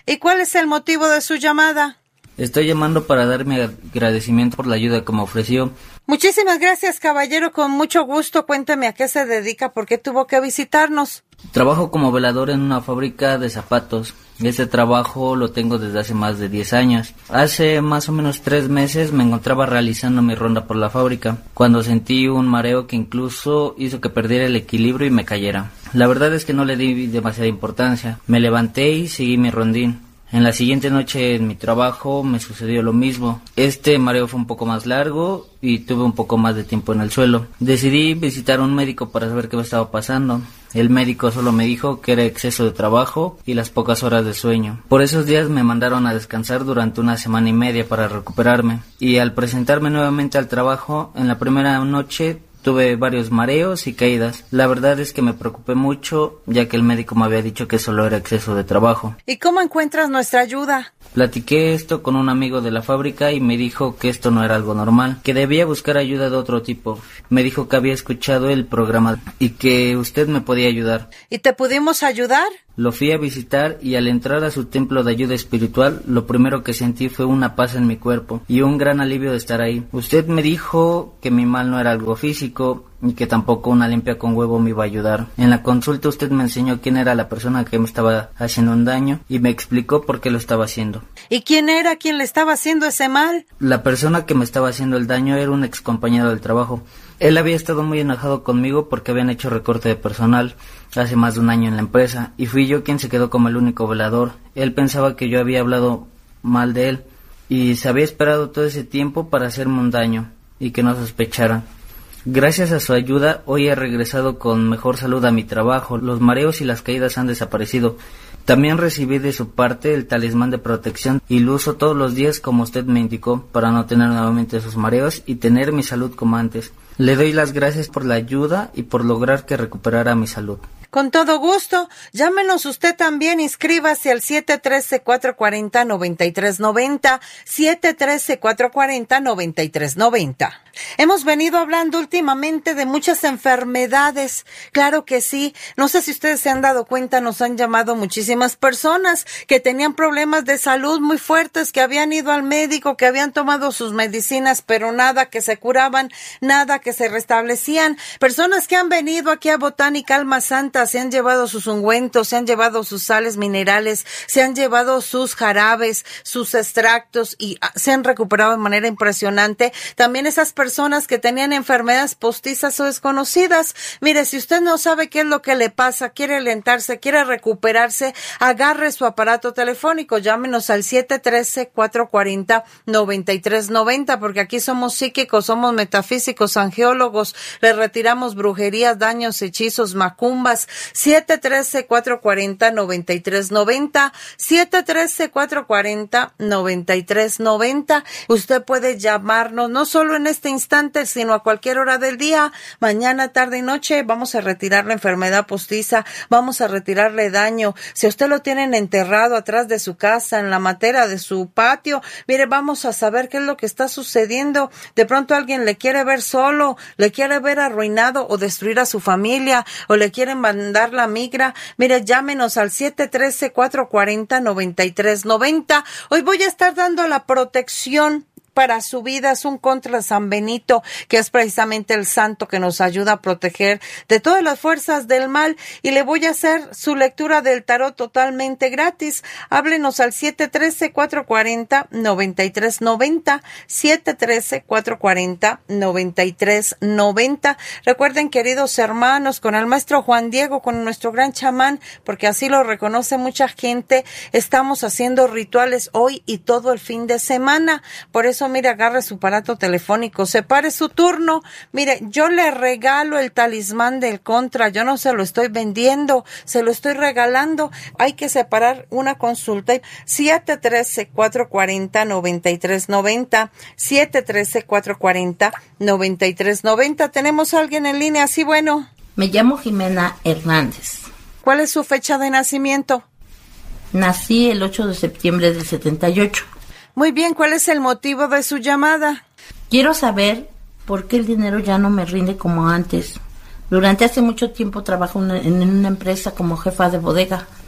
Speaker 1: ¿Y cuál es el motivo de su llamada?
Speaker 8: Estoy llamando para dar mi agradecimiento por la ayuda que me ofreció.
Speaker 1: Muchísimas gracias, caballero, con mucho gusto. Cuénteme a qué se dedica, por qué tuvo que visitarnos.
Speaker 8: Trabajo como velador en una fábrica de zapatos. Este trabajo lo tengo desde hace más de diez años. Hace más o menos tres meses me encontraba realizando mi ronda por la fábrica, cuando sentí un mareo que incluso hizo que perdiera el equilibrio y me cayera. La verdad es que no le di demasiada importancia. Me levanté y seguí mi rondín. En la siguiente noche en mi trabajo me sucedió lo mismo. Este mareo fue un poco más largo y tuve un poco más de tiempo en el suelo. Decidí visitar a un médico para saber qué me estaba pasando. El médico solo me dijo que era exceso de trabajo y las pocas horas de sueño. Por esos días me mandaron a descansar durante una semana y media para recuperarme. Y al presentarme nuevamente al trabajo, en la primera noche tuve varios mareos y caídas. La verdad es que me preocupé mucho, ya que el médico me había dicho que solo era exceso de trabajo.
Speaker 1: ¿Y cómo encuentras nuestra ayuda?
Speaker 8: Platiqué esto con un amigo de la fábrica y me dijo que esto no era algo normal, que debía buscar ayuda de otro tipo. Me dijo que había escuchado el programa y que usted me podía ayudar.
Speaker 1: ¿Y te pudimos ayudar?
Speaker 8: Lo fui a visitar y al entrar a su templo de ayuda espiritual, lo primero que sentí fue una paz en mi cuerpo y un gran alivio de estar ahí. Usted me dijo que mi mal no era algo físico y que tampoco una limpia con huevo me iba a ayudar. En la consulta usted me enseñó quién era la persona que me estaba haciendo un daño y me explicó por qué lo estaba haciendo.
Speaker 1: ¿Y quién era quien le estaba haciendo ese mal?
Speaker 8: La persona que me estaba haciendo el daño era un ex compañero del trabajo. Él había estado muy enojado conmigo porque habían hecho recorte de personal hace más de un año en la empresa y fui yo quien se quedó como el único velador. Él pensaba que yo había hablado mal de él y se había esperado todo ese tiempo para hacerme un daño y que no sospechara. Gracias a su ayuda, hoy he regresado con mejor salud a mi trabajo. Los mareos y las caídas han desaparecido. También recibí de su parte el talismán de protección y lo uso todos los días como usted me indicó para no tener nuevamente esos mareos y tener mi salud como antes. Le doy las gracias por la ayuda y por lograr que recuperara mi salud.
Speaker 1: Con todo gusto, llámenos usted también, inscríbase al siete uno tres, cuatro cuatro cero, nueve tres nueve cero, siete uno tres, cuatro cuatro cero, nueve tres nueve cero. Hemos venido hablando últimamente de muchas enfermedades, claro que sí, no sé si ustedes se han dado cuenta, nos han llamado muchísimas personas que tenían problemas de salud muy fuertes, que habían ido al médico, que habían tomado sus medicinas, pero nada que se curaban, nada que se restablecían, personas que han venido aquí a Botánica Alma Santa, se han llevado sus ungüentos, se han llevado sus sales minerales, se han llevado sus jarabes, sus extractos y se han recuperado de manera impresionante. También esas personas que tenían enfermedades postizas o desconocidas. Mire, si usted no sabe qué es lo que le pasa, quiere alentarse, quiere recuperarse, agarre su aparato telefónico, llámenos al siete uno tres, cuatro cuatro cero, nueve tres nueve cero, porque aquí somos psíquicos, somos metafísicos, angiólogos, le retiramos brujerías, daños, hechizos, macumbas. siete uno tres, cuatro cuatro cero, nueve tres nueve cero, siete uno tres, cuatro cuatro cero, nueve tres nueve cero. Usted puede llamarnos no solo en este instante, sino a cualquier hora del día, mañana, tarde y noche. Vamos a retirar la enfermedad postiza, vamos a retirarle daño. Si usted lo tienen enterrado atrás de su casa, en la matera de su patio, mire, vamos a saber qué es lo que está sucediendo. De pronto alguien le quiere ver solo, le quiere ver arruinado o destruir a su familia, o le quieren mandar la migra. Mire, llámenos al siete uno tres, cuatro cuatro cero, nueve tres nueve cero. Hoy voy a estar dando la protección para su vida, es un contra San Benito, que es precisamente el santo que nos ayuda a proteger de todas las fuerzas del mal, y le voy a hacer su lectura del tarot totalmente gratis. Háblenos al siete uno tres, cuatro cuatro cero, nueve tres nueve cero, siete uno tres, cuatro cuatro cero, nueve tres nueve cero. Recuerden, queridos hermanos, con el maestro Juan Diego, con nuestro gran chamán, porque así lo reconoce mucha gente, estamos haciendo rituales hoy y todo el fin de semana. Por eso, mire, agarre su aparato telefónico, separe su turno. Mire, yo le regalo el talismán del contra, yo no se lo estoy vendiendo, se lo estoy regalando. Hay que separar una consulta. siete uno tres, cuatro cuatro cero, nueve tres nueve cero, siete uno tres, cuatro cuatro cero, nueve tres nueve cero. Tenemos a alguien en línea, sí, bueno.
Speaker 9: Me llamo Jimena Hernández.
Speaker 1: ¿Cuál es su fecha de nacimiento?
Speaker 9: Nací el ocho de septiembre del setenta y ocho.
Speaker 1: Muy bien, ¿cuál es el motivo de su llamada?
Speaker 9: Quiero saber por qué el dinero ya no me rinde como antes. Durante hace mucho tiempo trabajo en una empresa como jefa de bodega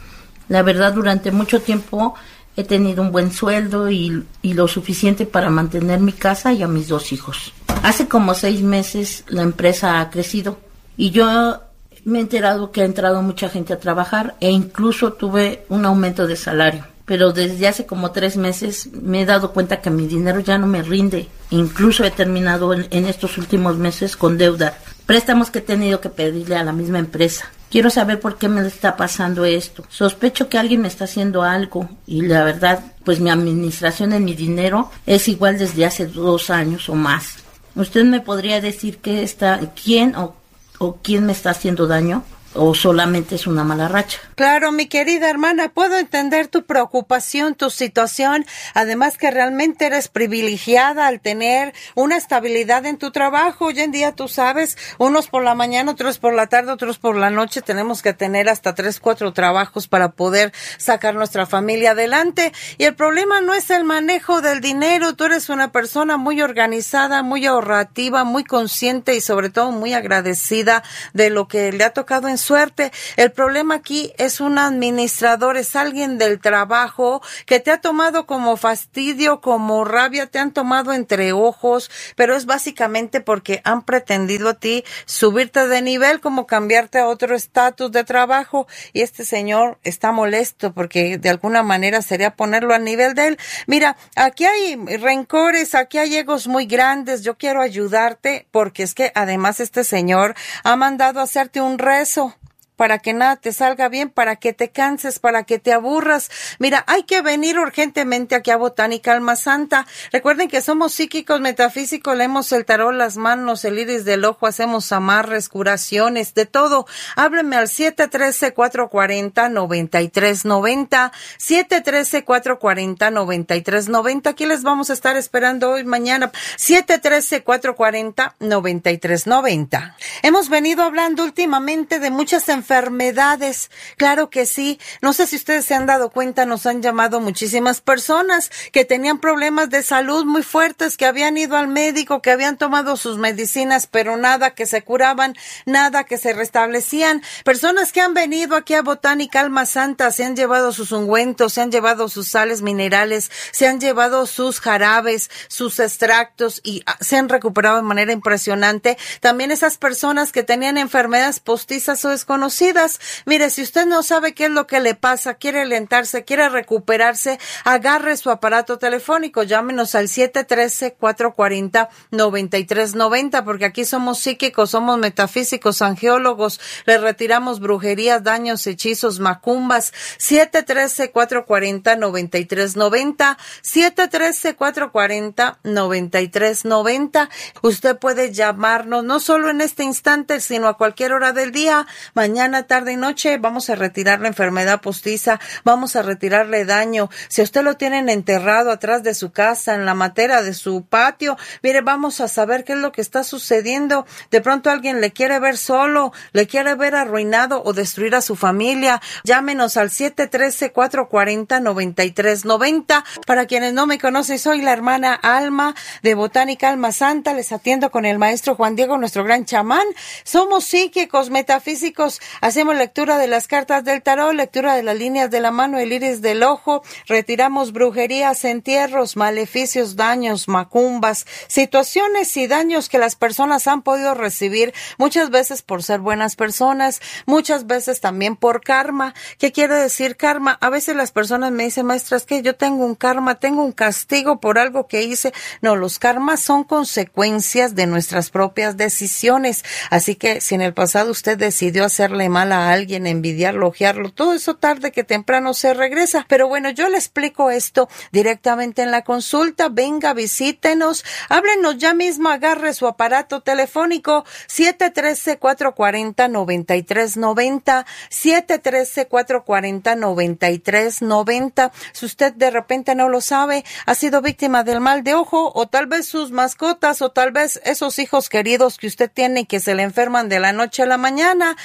Speaker 9: La verdad, durante mucho tiempo he tenido un buen sueldo y, y lo suficiente para mantener mi casa y a mis dos hijos. Hace como seis meses la empresa ha crecido y yo me he enterado que ha entrado mucha gente a trabajar e incluso tuve un aumento de salario. Pero desde hace como tres meses me he dado cuenta que mi dinero ya no me rinde. Incluso he terminado en, en estos últimos meses con deuda. Préstamos que he tenido que pedirle a la misma empresa. Quiero saber por qué me está pasando esto. Sospecho que alguien me está haciendo algo y la verdad, pues mi administración en mi dinero es igual desde hace dos años o más. ¿Usted me podría decir qué está, quién o, o quién me está haciendo daño? ¿O solamente es una mala racha?
Speaker 1: Claro, mi querida hermana, puedo entender tu preocupación, tu situación, además que realmente eres privilegiada al tener una estabilidad en tu trabajo. Hoy en día, tú sabes, unos por la mañana, otros por la tarde, otros por la noche, tenemos que tener hasta tres, cuatro trabajos para poder sacar nuestra familia adelante. Y el problema no es el manejo del dinero, tú eres una persona muy organizada, muy ahorrativa, muy consciente y sobre todo muy agradecida de lo que le ha tocado en suerte. El problema aquí es un administrador, es alguien del trabajo que te ha tomado como fastidio, como rabia, te han tomado entre ojos, pero es básicamente porque han pretendido a ti subirte de nivel, como cambiarte a otro estatus de trabajo, y este señor está molesto porque de alguna manera sería ponerlo al nivel de él. Mira, aquí hay rencores, aquí hay egos muy grandes. Yo quiero ayudarte porque es que además este señor ha mandado a hacerte un rezo para que nada te salga bien, para que te canses, para que te aburras. Mira, hay que venir urgentemente aquí a Botánica Alma Santa. Recuerden que somos psíquicos, metafísicos, leemos el tarot, las manos, el iris del ojo, hacemos amarres, curaciones, de todo. Háblenme al siete uno tres, cuatro cuatro cero, nueve tres nueve cero, siete uno tres, cuatro cuatro cero, nueve tres nueve cero. Aquí les vamos a estar esperando hoy, mañana, siete uno tres, cuatro cuatro cero, nueve tres nueve cero. Hemos venido hablando últimamente de muchas enfermedades. Enfermedades, claro que sí. No sé si ustedes se han dado cuenta, nos han llamado muchísimas personas que tenían problemas de salud muy fuertes, que habían ido al médico, que habían tomado sus medicinas, pero nada que se curaban, nada que se restablecían. Personas que han venido aquí a Botánica Alma Santa, se han llevado sus ungüentos, se han llevado sus sales minerales, se han llevado sus jarabes, sus extractos y se han recuperado de manera impresionante. También esas personas que tenían enfermedades postizas o desconocidas. Mire, si usted no sabe qué es lo que le pasa, quiere alentarse, quiere recuperarse, agarre su aparato telefónico, llámenos al siete uno tres, cuatro cuatro cero, nueve tres nueve cero, porque aquí somos psíquicos, somos metafísicos, angeólogos, le retiramos brujerías, daños, hechizos, macumbas. Siete uno tres, cuatro cuatro cero, nueve tres nueve cero, siete uno tres, cuatro cuatro cero, nueve tres nueve cero. Usted puede llamarnos no solo en este instante, sino a cualquier hora del día, mañana, tarde y noche. Vamos a retirar la enfermedad postiza, vamos a retirarle daño. Si usted lo tienen enterrado atrás de su casa, en la matera de su patio, mire, vamos a saber qué es lo que está sucediendo. De pronto alguien le quiere ver solo, le quiere ver arruinado o destruir a su familia. Llámenos al siete uno tres, cuatro cuatro cero, nueve tres nueve cero. Para quienes no me conocen, soy la hermana Alma de Botánica Alma Santa. Les atiendo con el maestro Juan Diego, nuestro gran chamán. Somos psíquicos, metafísicos. Hacemos lectura de las cartas del tarot, lectura de las líneas de la mano, el iris del ojo. Retiramos brujerías, entierros, maleficios, daños, macumbas, situaciones y daños que las personas han podido recibir, muchas veces por ser buenas personas, muchas veces también por karma. ¿Qué quiere decir karma? A veces las personas me dicen, maestra, es que yo tengo un karma, tengo un castigo por algo que hice. No, los karmas son consecuencias de nuestras propias decisiones. Así que si en el pasado usted decidió hacerle mal a alguien, envidiarlo, ojearlo, todo eso tarde que temprano se regresa. Pero bueno, yo le explico esto directamente en la consulta. Venga, visítenos, háblenos ya mismo, agarre su aparato telefónico siete uno tres, cuatro cuatro cero, nueve tres nueve cero, siete uno tres, cuatro cuatro cero, nueve tres nueve cero. Si usted de repente no lo sabe, ha sido víctima del mal de ojo, o tal vez sus mascotas, o tal vez esos hijos queridos que usted tiene que se le enferman de la noche a la mañana, de repente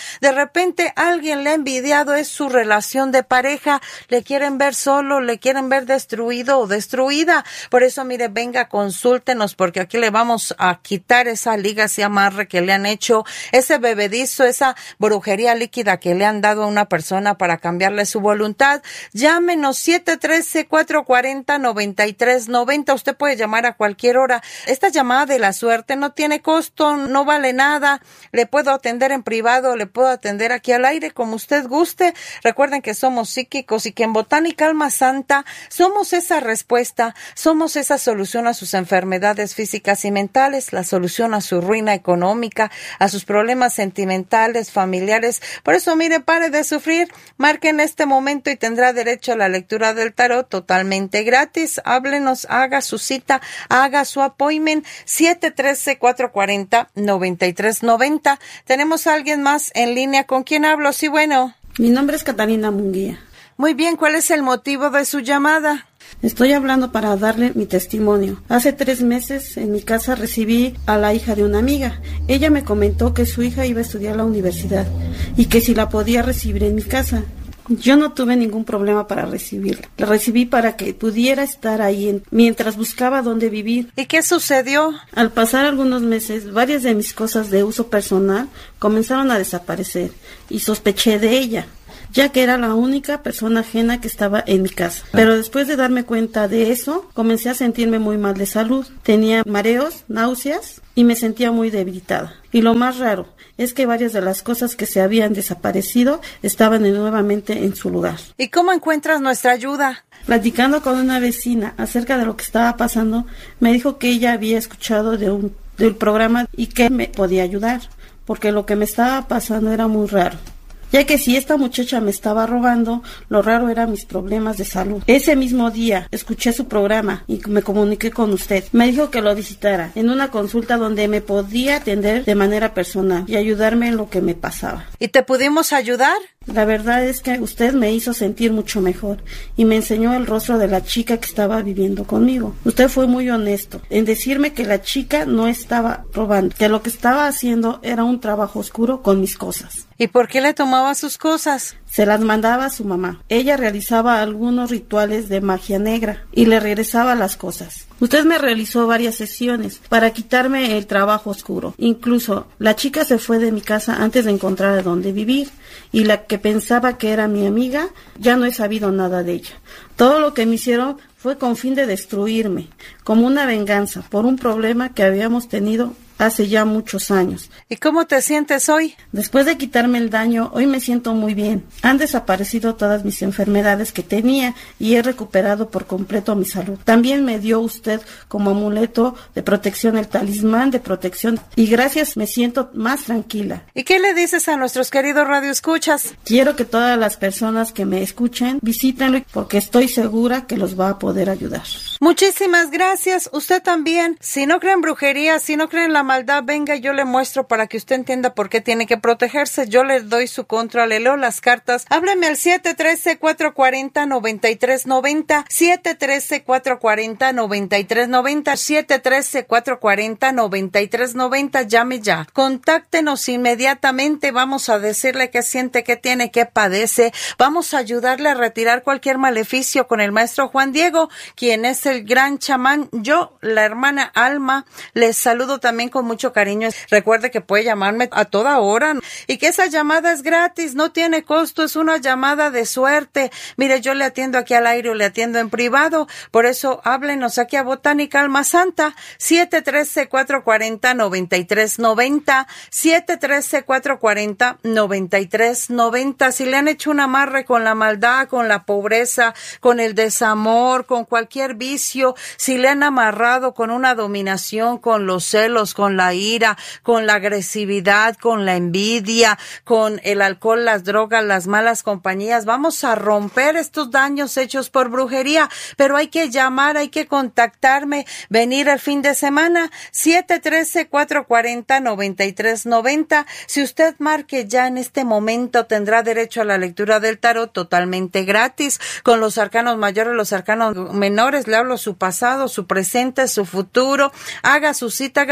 Speaker 1: repente alguien le ha envidiado, es su relación de pareja, le quieren ver solo, le quieren ver destruido o destruida. Por eso, mire, venga, consúltenos, porque aquí le vamos a quitar esa liga, ese amarre que le han hecho, ese bebedizo, esa brujería líquida que le han dado a una persona para cambiarle su voluntad. Llámenos siete uno tres, cuatro cuatro cero, nueve tres nueve cero. Usted puede llamar a cualquier hora. Esta llamada de la suerte no tiene costo, no vale nada. Le puedo atender en privado, le puedo atender aquí al aire, como usted guste. Recuerden que somos psíquicos y que en Botánica Alma Santa somos esa respuesta, somos esa solución a sus enfermedades físicas y mentales, la solución a su ruina económica, a sus problemas sentimentales, familiares. Por eso, mire, pare de sufrir, marque en este momento y tendrá derecho a la lectura del tarot totalmente gratis. Háblenos, haga su cita, haga su appointment, siete uno tres, cuatro cuatro cero, nueve tres nueve cero. Tenemos a alguien más en línea. ¿Con quién hablo? Sí, bueno.
Speaker 10: Mi nombre es Catalina Munguía.
Speaker 1: Muy bien, ¿cuál es el motivo de su llamada?
Speaker 10: Estoy hablando para darle mi testimonio. Hace tres meses en mi casa recibí a la hija de una amiga. Ella me comentó que su hija iba a estudiar a la universidad y que si la podía recibir en mi casa. Yo no tuve ningún problema para recibirla. La recibí para que pudiera estar ahí en, mientras buscaba dónde vivir.
Speaker 1: ¿Y qué sucedió?
Speaker 10: Al pasar algunos meses, varias de mis cosas de uso personal comenzaron a desaparecer y sospeché de ella, ya que era la única persona ajena que estaba en mi casa. Pero después de darme cuenta de eso, comencé a sentirme muy mal de salud. Tenía mareos, náuseas y me sentía muy debilitada. Y lo más raro es que varias de las cosas que se habían desaparecido estaban nuevamente en su lugar.
Speaker 1: ¿Y cómo encuentras nuestra ayuda?
Speaker 10: Platicando con una vecina acerca de lo que estaba pasando, me dijo que ella había escuchado de un del programa y que me podía ayudar, porque lo que me estaba pasando era muy raro. Ya que si esta muchacha me estaba robando, lo raro eran mis problemas de salud. Ese mismo día escuché su programa y me comuniqué con usted. Me dijo que lo visitara en una consulta donde me podía atender de manera personal y ayudarme en lo que me pasaba.
Speaker 1: ¿Y te pudimos ayudar?
Speaker 10: La verdad es que usted me hizo sentir mucho mejor y me enseñó el rostro de la chica que estaba viviendo conmigo. Usted fue muy honesto en decirme que la chica no estaba robando, que lo que estaba haciendo era un trabajo oscuro con mis cosas.
Speaker 1: ¿Y por qué le tomaba sus cosas?
Speaker 10: Se las mandaba a su mamá. Ella realizaba algunos rituales de magia negra y le regresaba las cosas. Usted me realizó varias sesiones para quitarme el trabajo oscuro. Incluso la chica se fue de mi casa antes de encontrar a dónde vivir, y la que pensaba que era mi amiga, ya no he sabido nada de ella. Todo lo que me hicieron fue con fin de destruirme, como una venganza por un problema que habíamos tenido hace ya muchos años.
Speaker 1: ¿Y cómo te sientes hoy?
Speaker 10: Después de quitarme el daño, hoy me siento muy bien. Han desaparecido todas mis enfermedades que tenía y he recuperado por completo mi salud. También me dio usted como amuleto de protección el talismán de protección y gracias me siento más tranquila.
Speaker 1: ¿Y qué le dices a nuestros queridos radioescuchas?
Speaker 10: Quiero que todas las personas que me escuchen visítenlo porque estoy segura que los va a poder ayudar.
Speaker 1: Muchísimas gracias. Usted también. Si no creen brujería, si no creen la maldad, venga, yo le muestro para que usted entienda por qué tiene que protegerse. Yo le doy su contra, le leo las cartas. Hábleme al siete uno tres, cuatro cuatro cero, nueve tres nueve cero, siete uno tres, cuatro cuatro cero, nueve tres nueve cero, siete uno tres, cuatro cuatro cero, nueve tres nueve cero. Llame ya. Contáctenos inmediatamente. Vamos a decirle qué siente, qué tiene, qué padece. Vamos a ayudarle a retirar cualquier maleficio con el maestro Juan Diego, quien es el gran chamán. Yo, la hermana Alma, les saludo también con mucho cariño. Recuerde que puede llamarme a toda hora y que esa llamada es gratis, no tiene costo, es una llamada de suerte. Mire, yo le atiendo aquí al aire o le atiendo en privado, por eso háblenos aquí a Botánica Alma Santa, siete uno tres, cuatro cuatro cero, nueve tres nueve cero, siete uno tres, cuatro cuatro cero, nueve tres nueve cero. Si le han hecho un amarre con la maldad, con la pobreza, con el desamor, con cualquier vicio, si le han amarrado con una dominación, con los celos, con la ira, con la agresividad, con la envidia, con el alcohol, las drogas, las malas compañías. Vamos a romper estos daños hechos por brujería, pero hay que llamar, hay que contactarme, venir el fin de semana, siete uno tres, cuatro cuatro cero, nueve tres nueve cero. Si usted marque ya en este momento, tendrá derecho a la lectura del tarot totalmente gratis, con los arcanos mayores, los arcanos menores. Le hablo su pasado, su presente, su futuro. Haga su cita, haga su apoyo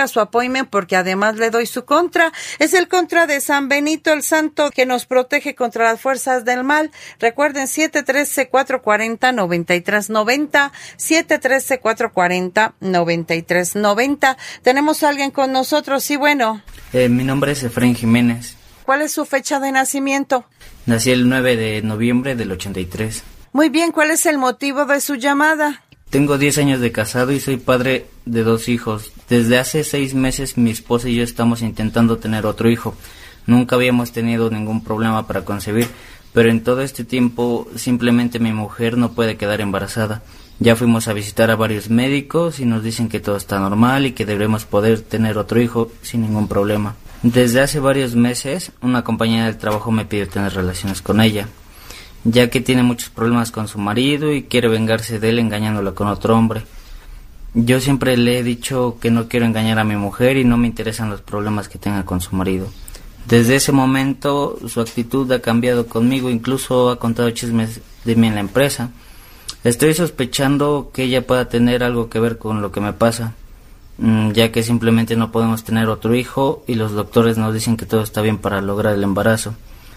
Speaker 1: appointment porque además le doy su contra. Es el contra de San Benito, el santo que nos protege contra las fuerzas del mal. Recuerden, siete uno tres, cuatro cuatro cero, nueve tres nueve cero, siete uno tres, cuatro cuatro cero, nueve tres nueve cero. Tenemos a alguien con nosotros, sí, bueno.
Speaker 8: Eh, mi nombre es Efraín Jiménez.
Speaker 1: ¿Cuál es su fecha de nacimiento?
Speaker 8: Nací el nueve de noviembre del ochenta y tres.
Speaker 1: Muy bien, ¿cuál es el motivo de su llamada?
Speaker 8: Tengo diez años de casado y soy padre de dos hijos. Desde hace seis meses mi esposa y yo estamos intentando tener otro hijo. Nunca habíamos tenido ningún problema para concebir, pero en todo este tiempo simplemente mi mujer no puede quedar embarazada. Ya fuimos a visitar a varios médicos y nos dicen que todo está normal y que debemos poder tener otro hijo sin ningún problema. Desde hace varios meses, una compañera del trabajo me pidió tener relaciones con ella, ya que tiene muchos problemas con su marido y quiere vengarse de él engañándola con otro hombre. Yo siempre le he dicho que no quiero engañar a mi mujer y no me interesan los problemas que tenga con su marido. Desde ese momento su actitud ha cambiado conmigo, incluso ha contado chismes de mí en la empresa. Estoy sospechando que ella pueda tener algo que ver con lo que me pasa, ya que simplemente no podemos tener otro hijo y los doctores nos dicen que todo está bien para lograr el embarazo.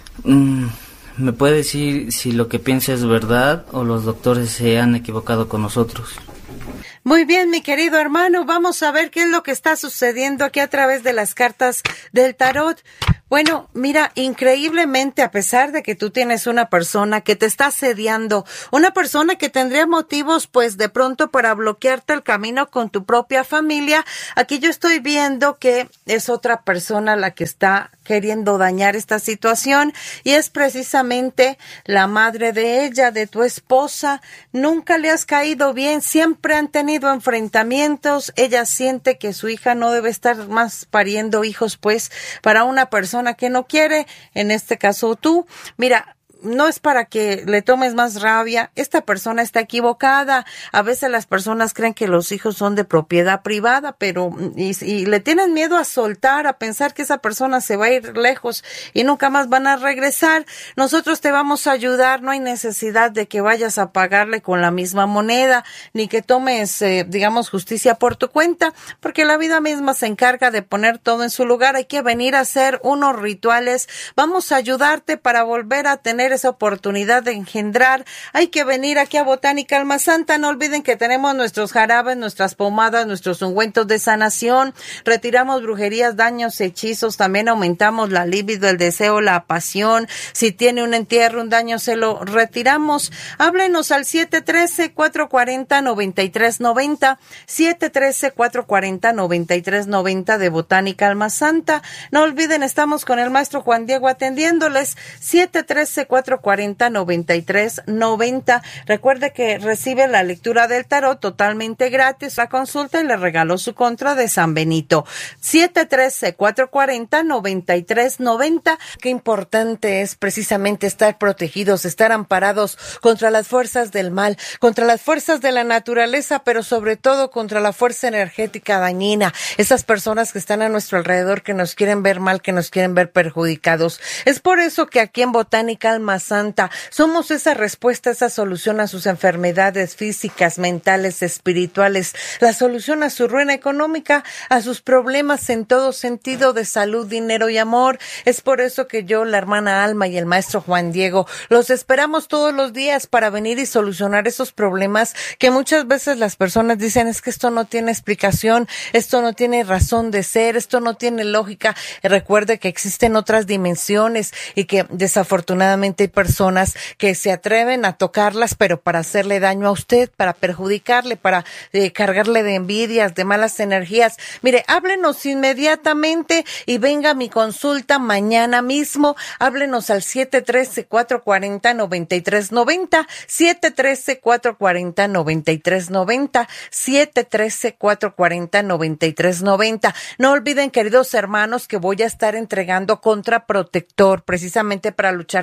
Speaker 8: ¿Me puede decir si lo que piensa es verdad o los doctores se han equivocado con nosotros?
Speaker 1: Muy bien, mi querido hermano, vamos a ver qué es lo que está sucediendo aquí a través de las cartas del tarot. Bueno, mira, increíblemente, a pesar de que tú tienes una persona que te está asediando, una persona que tendría motivos, pues, de pronto para bloquearte el camino con tu propia familia, aquí yo estoy viendo que es otra persona la que está queriendo dañar esta situación y es precisamente la madre de ella, de tu esposa. Nunca le has caído bien, siempre han tenido enfrentamientos. Ella siente que su hija no debe estar más pariendo hijos, pues, para una persona que no quiere, en este caso tú. Mira, no es para que le tomes más rabia, esta persona está equivocada. A veces las personas creen que los hijos son de propiedad privada, pero y, y le tienen miedo a soltar, a pensar que esa persona se va a ir lejos y nunca más van a regresar. Nosotros te vamos a ayudar, no hay necesidad de que vayas a pagarle con la misma moneda, ni que tomes, eh, digamos, justicia por tu cuenta, porque la vida misma se encarga de poner todo en su lugar. Hay que venir a hacer unos rituales, vamos a ayudarte para volver a tener esa oportunidad de engendrar. Hay que venir aquí a Botánica Alma Santa. No olviden que tenemos nuestros jarabes, nuestras pomadas, nuestros ungüentos de sanación. Retiramos brujerías, daños, hechizos. También aumentamos la libido, el deseo, la pasión. Si tiene un entierro, un daño, se lo retiramos. Háblenos al siete uno tres, cuatro cuatro cero, nueve tres nueve cero, siete uno tres, cuatro cuatro cero, nueve tres nueve cero de Botánica Alma Santa. No olviden, estamos con el maestro Juan Diego atendiéndoles. siete uno tres, cuatro cuatro cero, nueve tres nueve cero. Recuerde que recibe la lectura del tarot totalmente gratis, la consulta, y le regaló su contra de San Benito. siete uno tres, cuatro cuatro cero, nueve tres nueve cero. Qué importante es precisamente estar protegidos, estar amparados contra las fuerzas del mal, contra las fuerzas de la naturaleza, pero sobre todo contra la fuerza energética dañina, esas personas que están a nuestro alrededor, que nos quieren ver mal, que nos quieren ver perjudicados. Es por eso que aquí en Botánica Alma Santa somos esa respuesta, esa solución a sus enfermedades físicas, mentales, espirituales, la solución a su ruina económica, a sus problemas en todo sentido de salud, dinero y amor. Es por eso que yo, la hermana Alma y el maestro Juan Diego, los esperamos todos los días para venir y solucionar esos problemas que muchas veces las personas dicen: es que esto no tiene explicación, esto no tiene razón de ser, esto no tiene lógica. Recuerde que existen otras dimensiones y que desafortunadamente hay personas que se atreven a tocarlas, pero para hacerle daño a usted, para perjudicarle, para eh, cargarle de envidias, de malas energías. Mire, háblenos inmediatamente y venga a mi consulta mañana mismo. Háblenos al siete uno tres, cuatro cuatro cero, nueve tres nueve cero, siete uno tres, cuatro cuatro cero, nueve tres nueve cero, siete uno tres, cuatro cuatro cero, nueve tres nueve cero. No olviden, queridos hermanos, que voy a estar entregando Contra Protector, precisamente para luchar contra las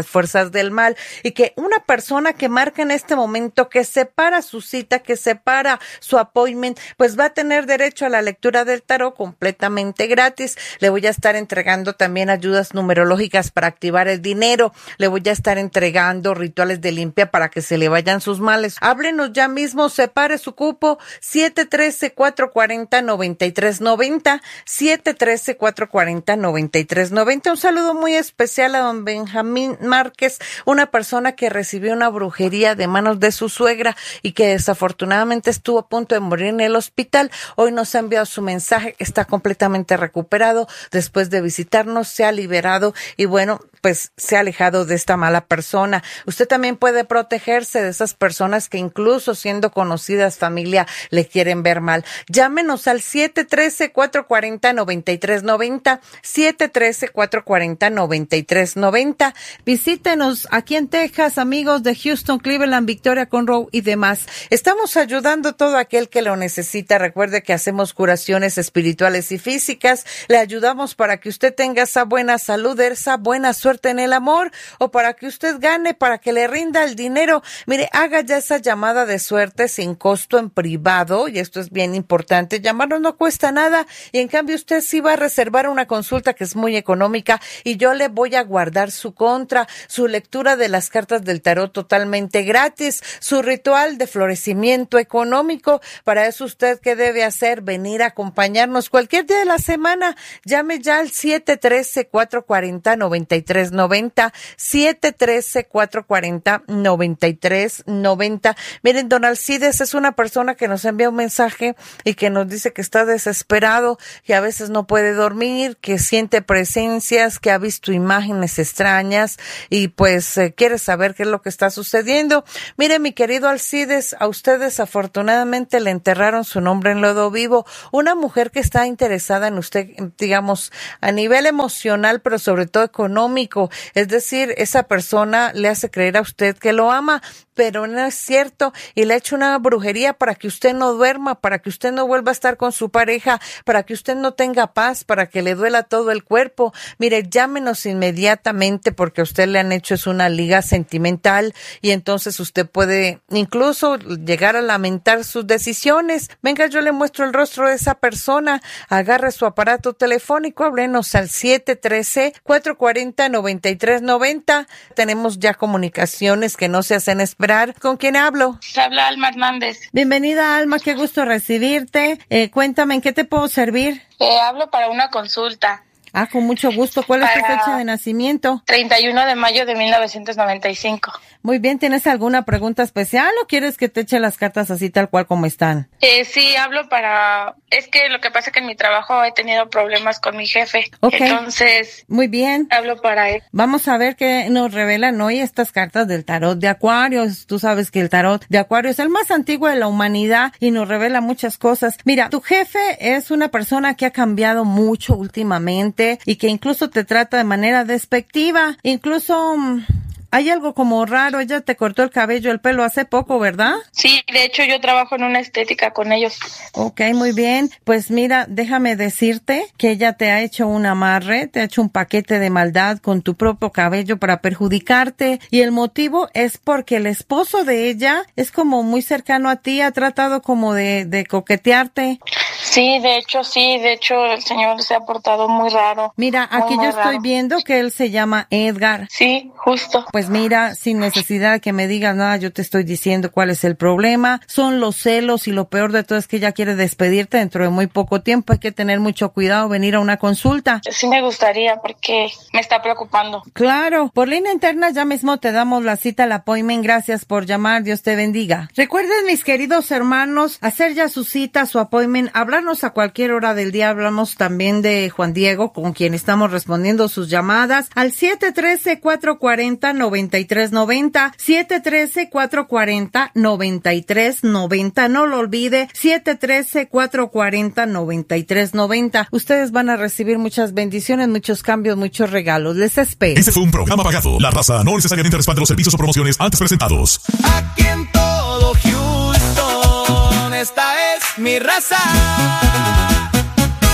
Speaker 1: las fuerzas del mal, y que una persona que marca en este momento, que separa su cita, que separa su appointment, pues va a tener derecho a la lectura del tarot completamente gratis. Le voy a estar entregando también ayudas numerológicas para activar el dinero. Le voy a estar entregando rituales de limpia para que se le vayan sus males. Háblenos ya mismo, separe su cupo, siete uno tres, cuatro cuatro cero, nueve tres nueve cero, siete uno tres, cuatro cuatro cero, nueve tres nueve cero. Un saludo muy especial a don Benjamín Márquez, una persona que recibió una brujería de manos de su suegra y que desafortunadamente estuvo a punto de morir en el hospital. Hoy nos ha enviado su mensaje, está completamente recuperado después de visitarnos, se ha liberado y bueno, pues se ha alejado de esta mala persona. Usted también puede protegerse de esas personas que incluso siendo conocidas, familia, le quieren ver mal. Llámenos al siete uno tres, cuatro cuatro cero, nueve tres nueve cero, siete uno tres, cuatro cuatro cero, nueve tres nueve cero. Visítenos aquí en Texas, amigos de Houston, Cleveland, Victoria, Conroe y demás. Estamos ayudando a todo aquel que lo necesita. Recuerde que hacemos curaciones espirituales y físicas. Le ayudamos para que usted tenga esa buena salud, esa buena suerte en el amor, o para que usted gane, para que le rinda el dinero. Mire, haga ya esa llamada de suerte sin costo en privado, y esto es bien importante. Llamarnos no cuesta nada, y en cambio usted sí va a reservar una consulta que es muy económica, y yo le voy a guardar su contra, su lectura de las cartas del tarot totalmente gratis, su ritual de florecimiento económico. Para eso, usted, ¿qué debe hacer? Venir a acompañarnos cualquier día de la semana. Llame ya al siete uno tres, cuatro cuatro cero, nueve tres nueve cero, siete uno tres, cuatro cuatro cero, nueve tres nueve cero. Miren, don Alcides es una persona que nos envía un mensaje y que nos dice que está desesperado, que a veces no puede dormir, que siente presencias, que ha visto imágenes extrañas y pues eh, quiere saber qué es lo que está sucediendo. Mire, mi querido Alcides, a usted desafortunadamente le enterraron su nombre en lodo vivo. Una mujer que está interesada en usted, digamos, a nivel emocional, pero sobre todo económico. Es decir, esa persona le hace creer a usted que lo ama, pero no es cierto, y le ha hecho una brujería para que usted no duerma, para que usted no vuelva a estar con su pareja, para que usted no tenga paz, para que le duela todo el cuerpo. Mire, llámenos inmediatamente, porque a usted le han hecho es una liga sentimental, y entonces usted puede incluso llegar a lamentar sus decisiones. Venga, yo le muestro el rostro de esa persona. Agarre su aparato telefónico, háblenos al siete uno tres, cuatro cuatro cero, nueve tres nueve cero. Tenemos ya comunicaciones que no se hacen esperar. ¿Con quién hablo?
Speaker 11: Habla Alma Hernández.
Speaker 1: Bienvenida, Alma, qué gusto recibirte. Eh, cuéntame, ¿en qué te puedo servir?
Speaker 11: Eh, hablo para una consulta.
Speaker 1: Ah, con mucho gusto. ¿Cuál es tu fecha de nacimiento?
Speaker 11: treinta y uno de mayo de mil novecientos noventa y cinco.
Speaker 1: Muy bien, ¿tienes alguna pregunta especial o quieres que te eche las cartas así tal cual como están?
Speaker 11: Eh, sí, hablo para... Es que lo que pasa es que en mi trabajo he tenido problemas con mi jefe.
Speaker 1: Ok.
Speaker 11: Entonces...
Speaker 1: Muy bien.
Speaker 11: Hablo para él.
Speaker 1: Vamos a ver qué nos revelan hoy estas cartas del tarot de Acuario. Tú sabes que el tarot de Acuario es el más antiguo de la humanidad y nos revela muchas cosas. Mira, tu jefe es una persona que ha cambiado mucho últimamente y que incluso te trata de manera despectiva. Incluso... Hay algo como raro, ella te cortó el cabello, el pelo hace poco, ¿verdad?
Speaker 11: Sí, de hecho yo trabajo en una estética con ellos.
Speaker 1: Ok, muy bien. Pues mira, déjame decirte que ella te ha hecho un amarre, te ha hecho un paquete de maldad con tu propio cabello para perjudicarte, y el motivo es porque el esposo de ella es como muy cercano a ti, ha tratado como de, de coquetearte.
Speaker 11: Sí, de hecho sí, de hecho el señor se ha portado muy raro.
Speaker 1: Mira, aquí
Speaker 11: muy,
Speaker 1: yo
Speaker 11: muy
Speaker 1: estoy
Speaker 11: raro.
Speaker 1: viendo que él se llama Edgar.
Speaker 11: Sí, justo.
Speaker 1: Pues mira, sin necesidad de que me digas nada, yo te estoy diciendo cuál es el problema. Son los celos, y lo peor de todo es que ella quiere despedirte dentro de muy poco tiempo. Hay que tener mucho cuidado, venir a una consulta.
Speaker 11: Sí me gustaría porque me está preocupando.
Speaker 1: Claro, por línea interna ya mismo te damos la cita, la appointment. Gracias por llamar, Dios te bendiga. Recuerden, mis queridos hermanos, hacer ya su cita, su appointment, hablarnos a cualquier hora del día. Hablamos también de Juan Diego, con quien estamos respondiendo sus llamadas al siete uno tres, cuatro cuatro cero, nueve tres nueve cero, siete uno tres, cuatro cuatro cero, nueve tres nueve cero. No lo olvide, siete uno tres, cuatro cuatro cero, nueve tres nueve cero. Ustedes van a recibir muchas bendiciones, muchos cambios, muchos regalos. Les espero.
Speaker 5: Este fue un programa pagado. La raza no necesariamente respalda los servicios o promociones antes presentados.
Speaker 12: Aquí en todo Houston, esta es mi raza.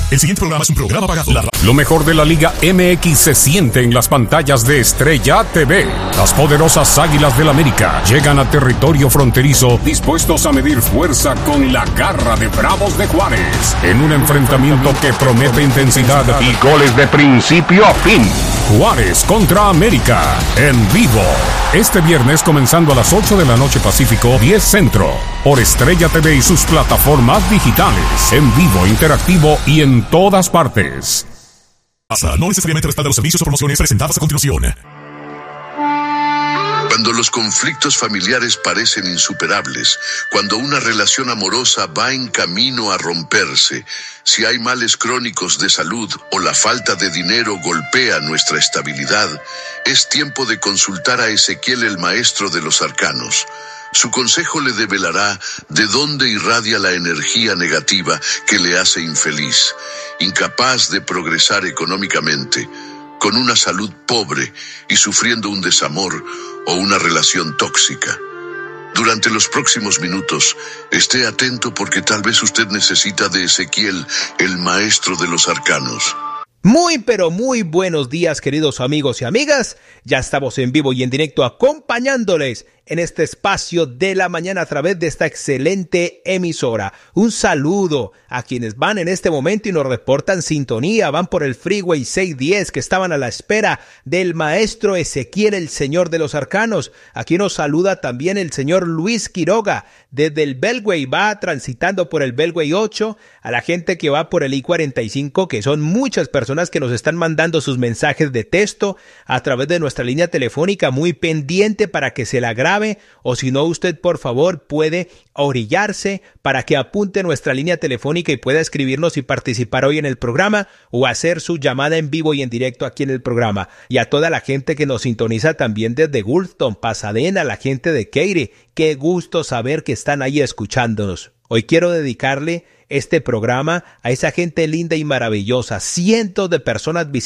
Speaker 5: El siguiente programa es un programa pagado. La...
Speaker 6: Lo mejor de la Liga M X se siente en las pantallas de Estrella T V. Las poderosas Águilas del América llegan a territorio fronterizo dispuestos a medir fuerza con la garra de Bravos de Juárez. En un enfrentamiento que promete intensidad y goles de principio a fin. Juárez contra América en vivo. Este viernes comenzando a las ocho de la noche Pacífico, diez Centro. Por Estrella T V y sus plataformas digitales. En vivo, interactivo y en todas partes.
Speaker 5: No necesariamente respalda los servicios o promociones presentadas a continuación.
Speaker 13: Cuando los conflictos familiares parecen insuperables, cuando una relación amorosa va en camino a romperse, si hay males crónicos de salud o la falta de dinero golpea nuestra estabilidad, es tiempo de consultar a Ezequiel, el maestro de los arcanos. Su consejo le develará de dónde irradia la energía negativa que le hace infeliz, incapaz de progresar económicamente, con una salud pobre y sufriendo un desamor o una relación tóxica. Durante los próximos minutos, esté atento porque tal vez usted necesita de Ezequiel, el maestro de los arcanos.
Speaker 14: Muy pero muy buenos días, queridos amigos y amigas. Ya estamos en vivo y en directo acompañándoles en este espacio de la mañana a través de esta excelente emisora. Un saludo a quienes van en este momento y nos reportan sintonía, van por el Freeway seiscientos diez que estaban a la espera del maestro Ezequiel, el señor de los arcanos. Aquí nos saluda también el señor Luis Quiroga desde el Beltway, va transitando por el Beltway ocho, a la gente que va por el I cuarenta y cinco, que son muchas personas que nos están mandando sus mensajes de texto a través de nuestra línea telefónica, muy pendiente para que se la grabe, o si no, usted por favor puede orillarse para que apunte nuestra línea telefónica y pueda escribirnos y participar hoy en el programa o hacer su llamada en vivo y en directo aquí en el programa. Y a toda la gente que nos sintoniza también desde Gulfton, Pasadena, la gente de Katy, qué gusto saber que están ahí escuchándonos. Hoy quiero dedicarle este programa a esa gente linda y maravillosa. Cientos de personas visitan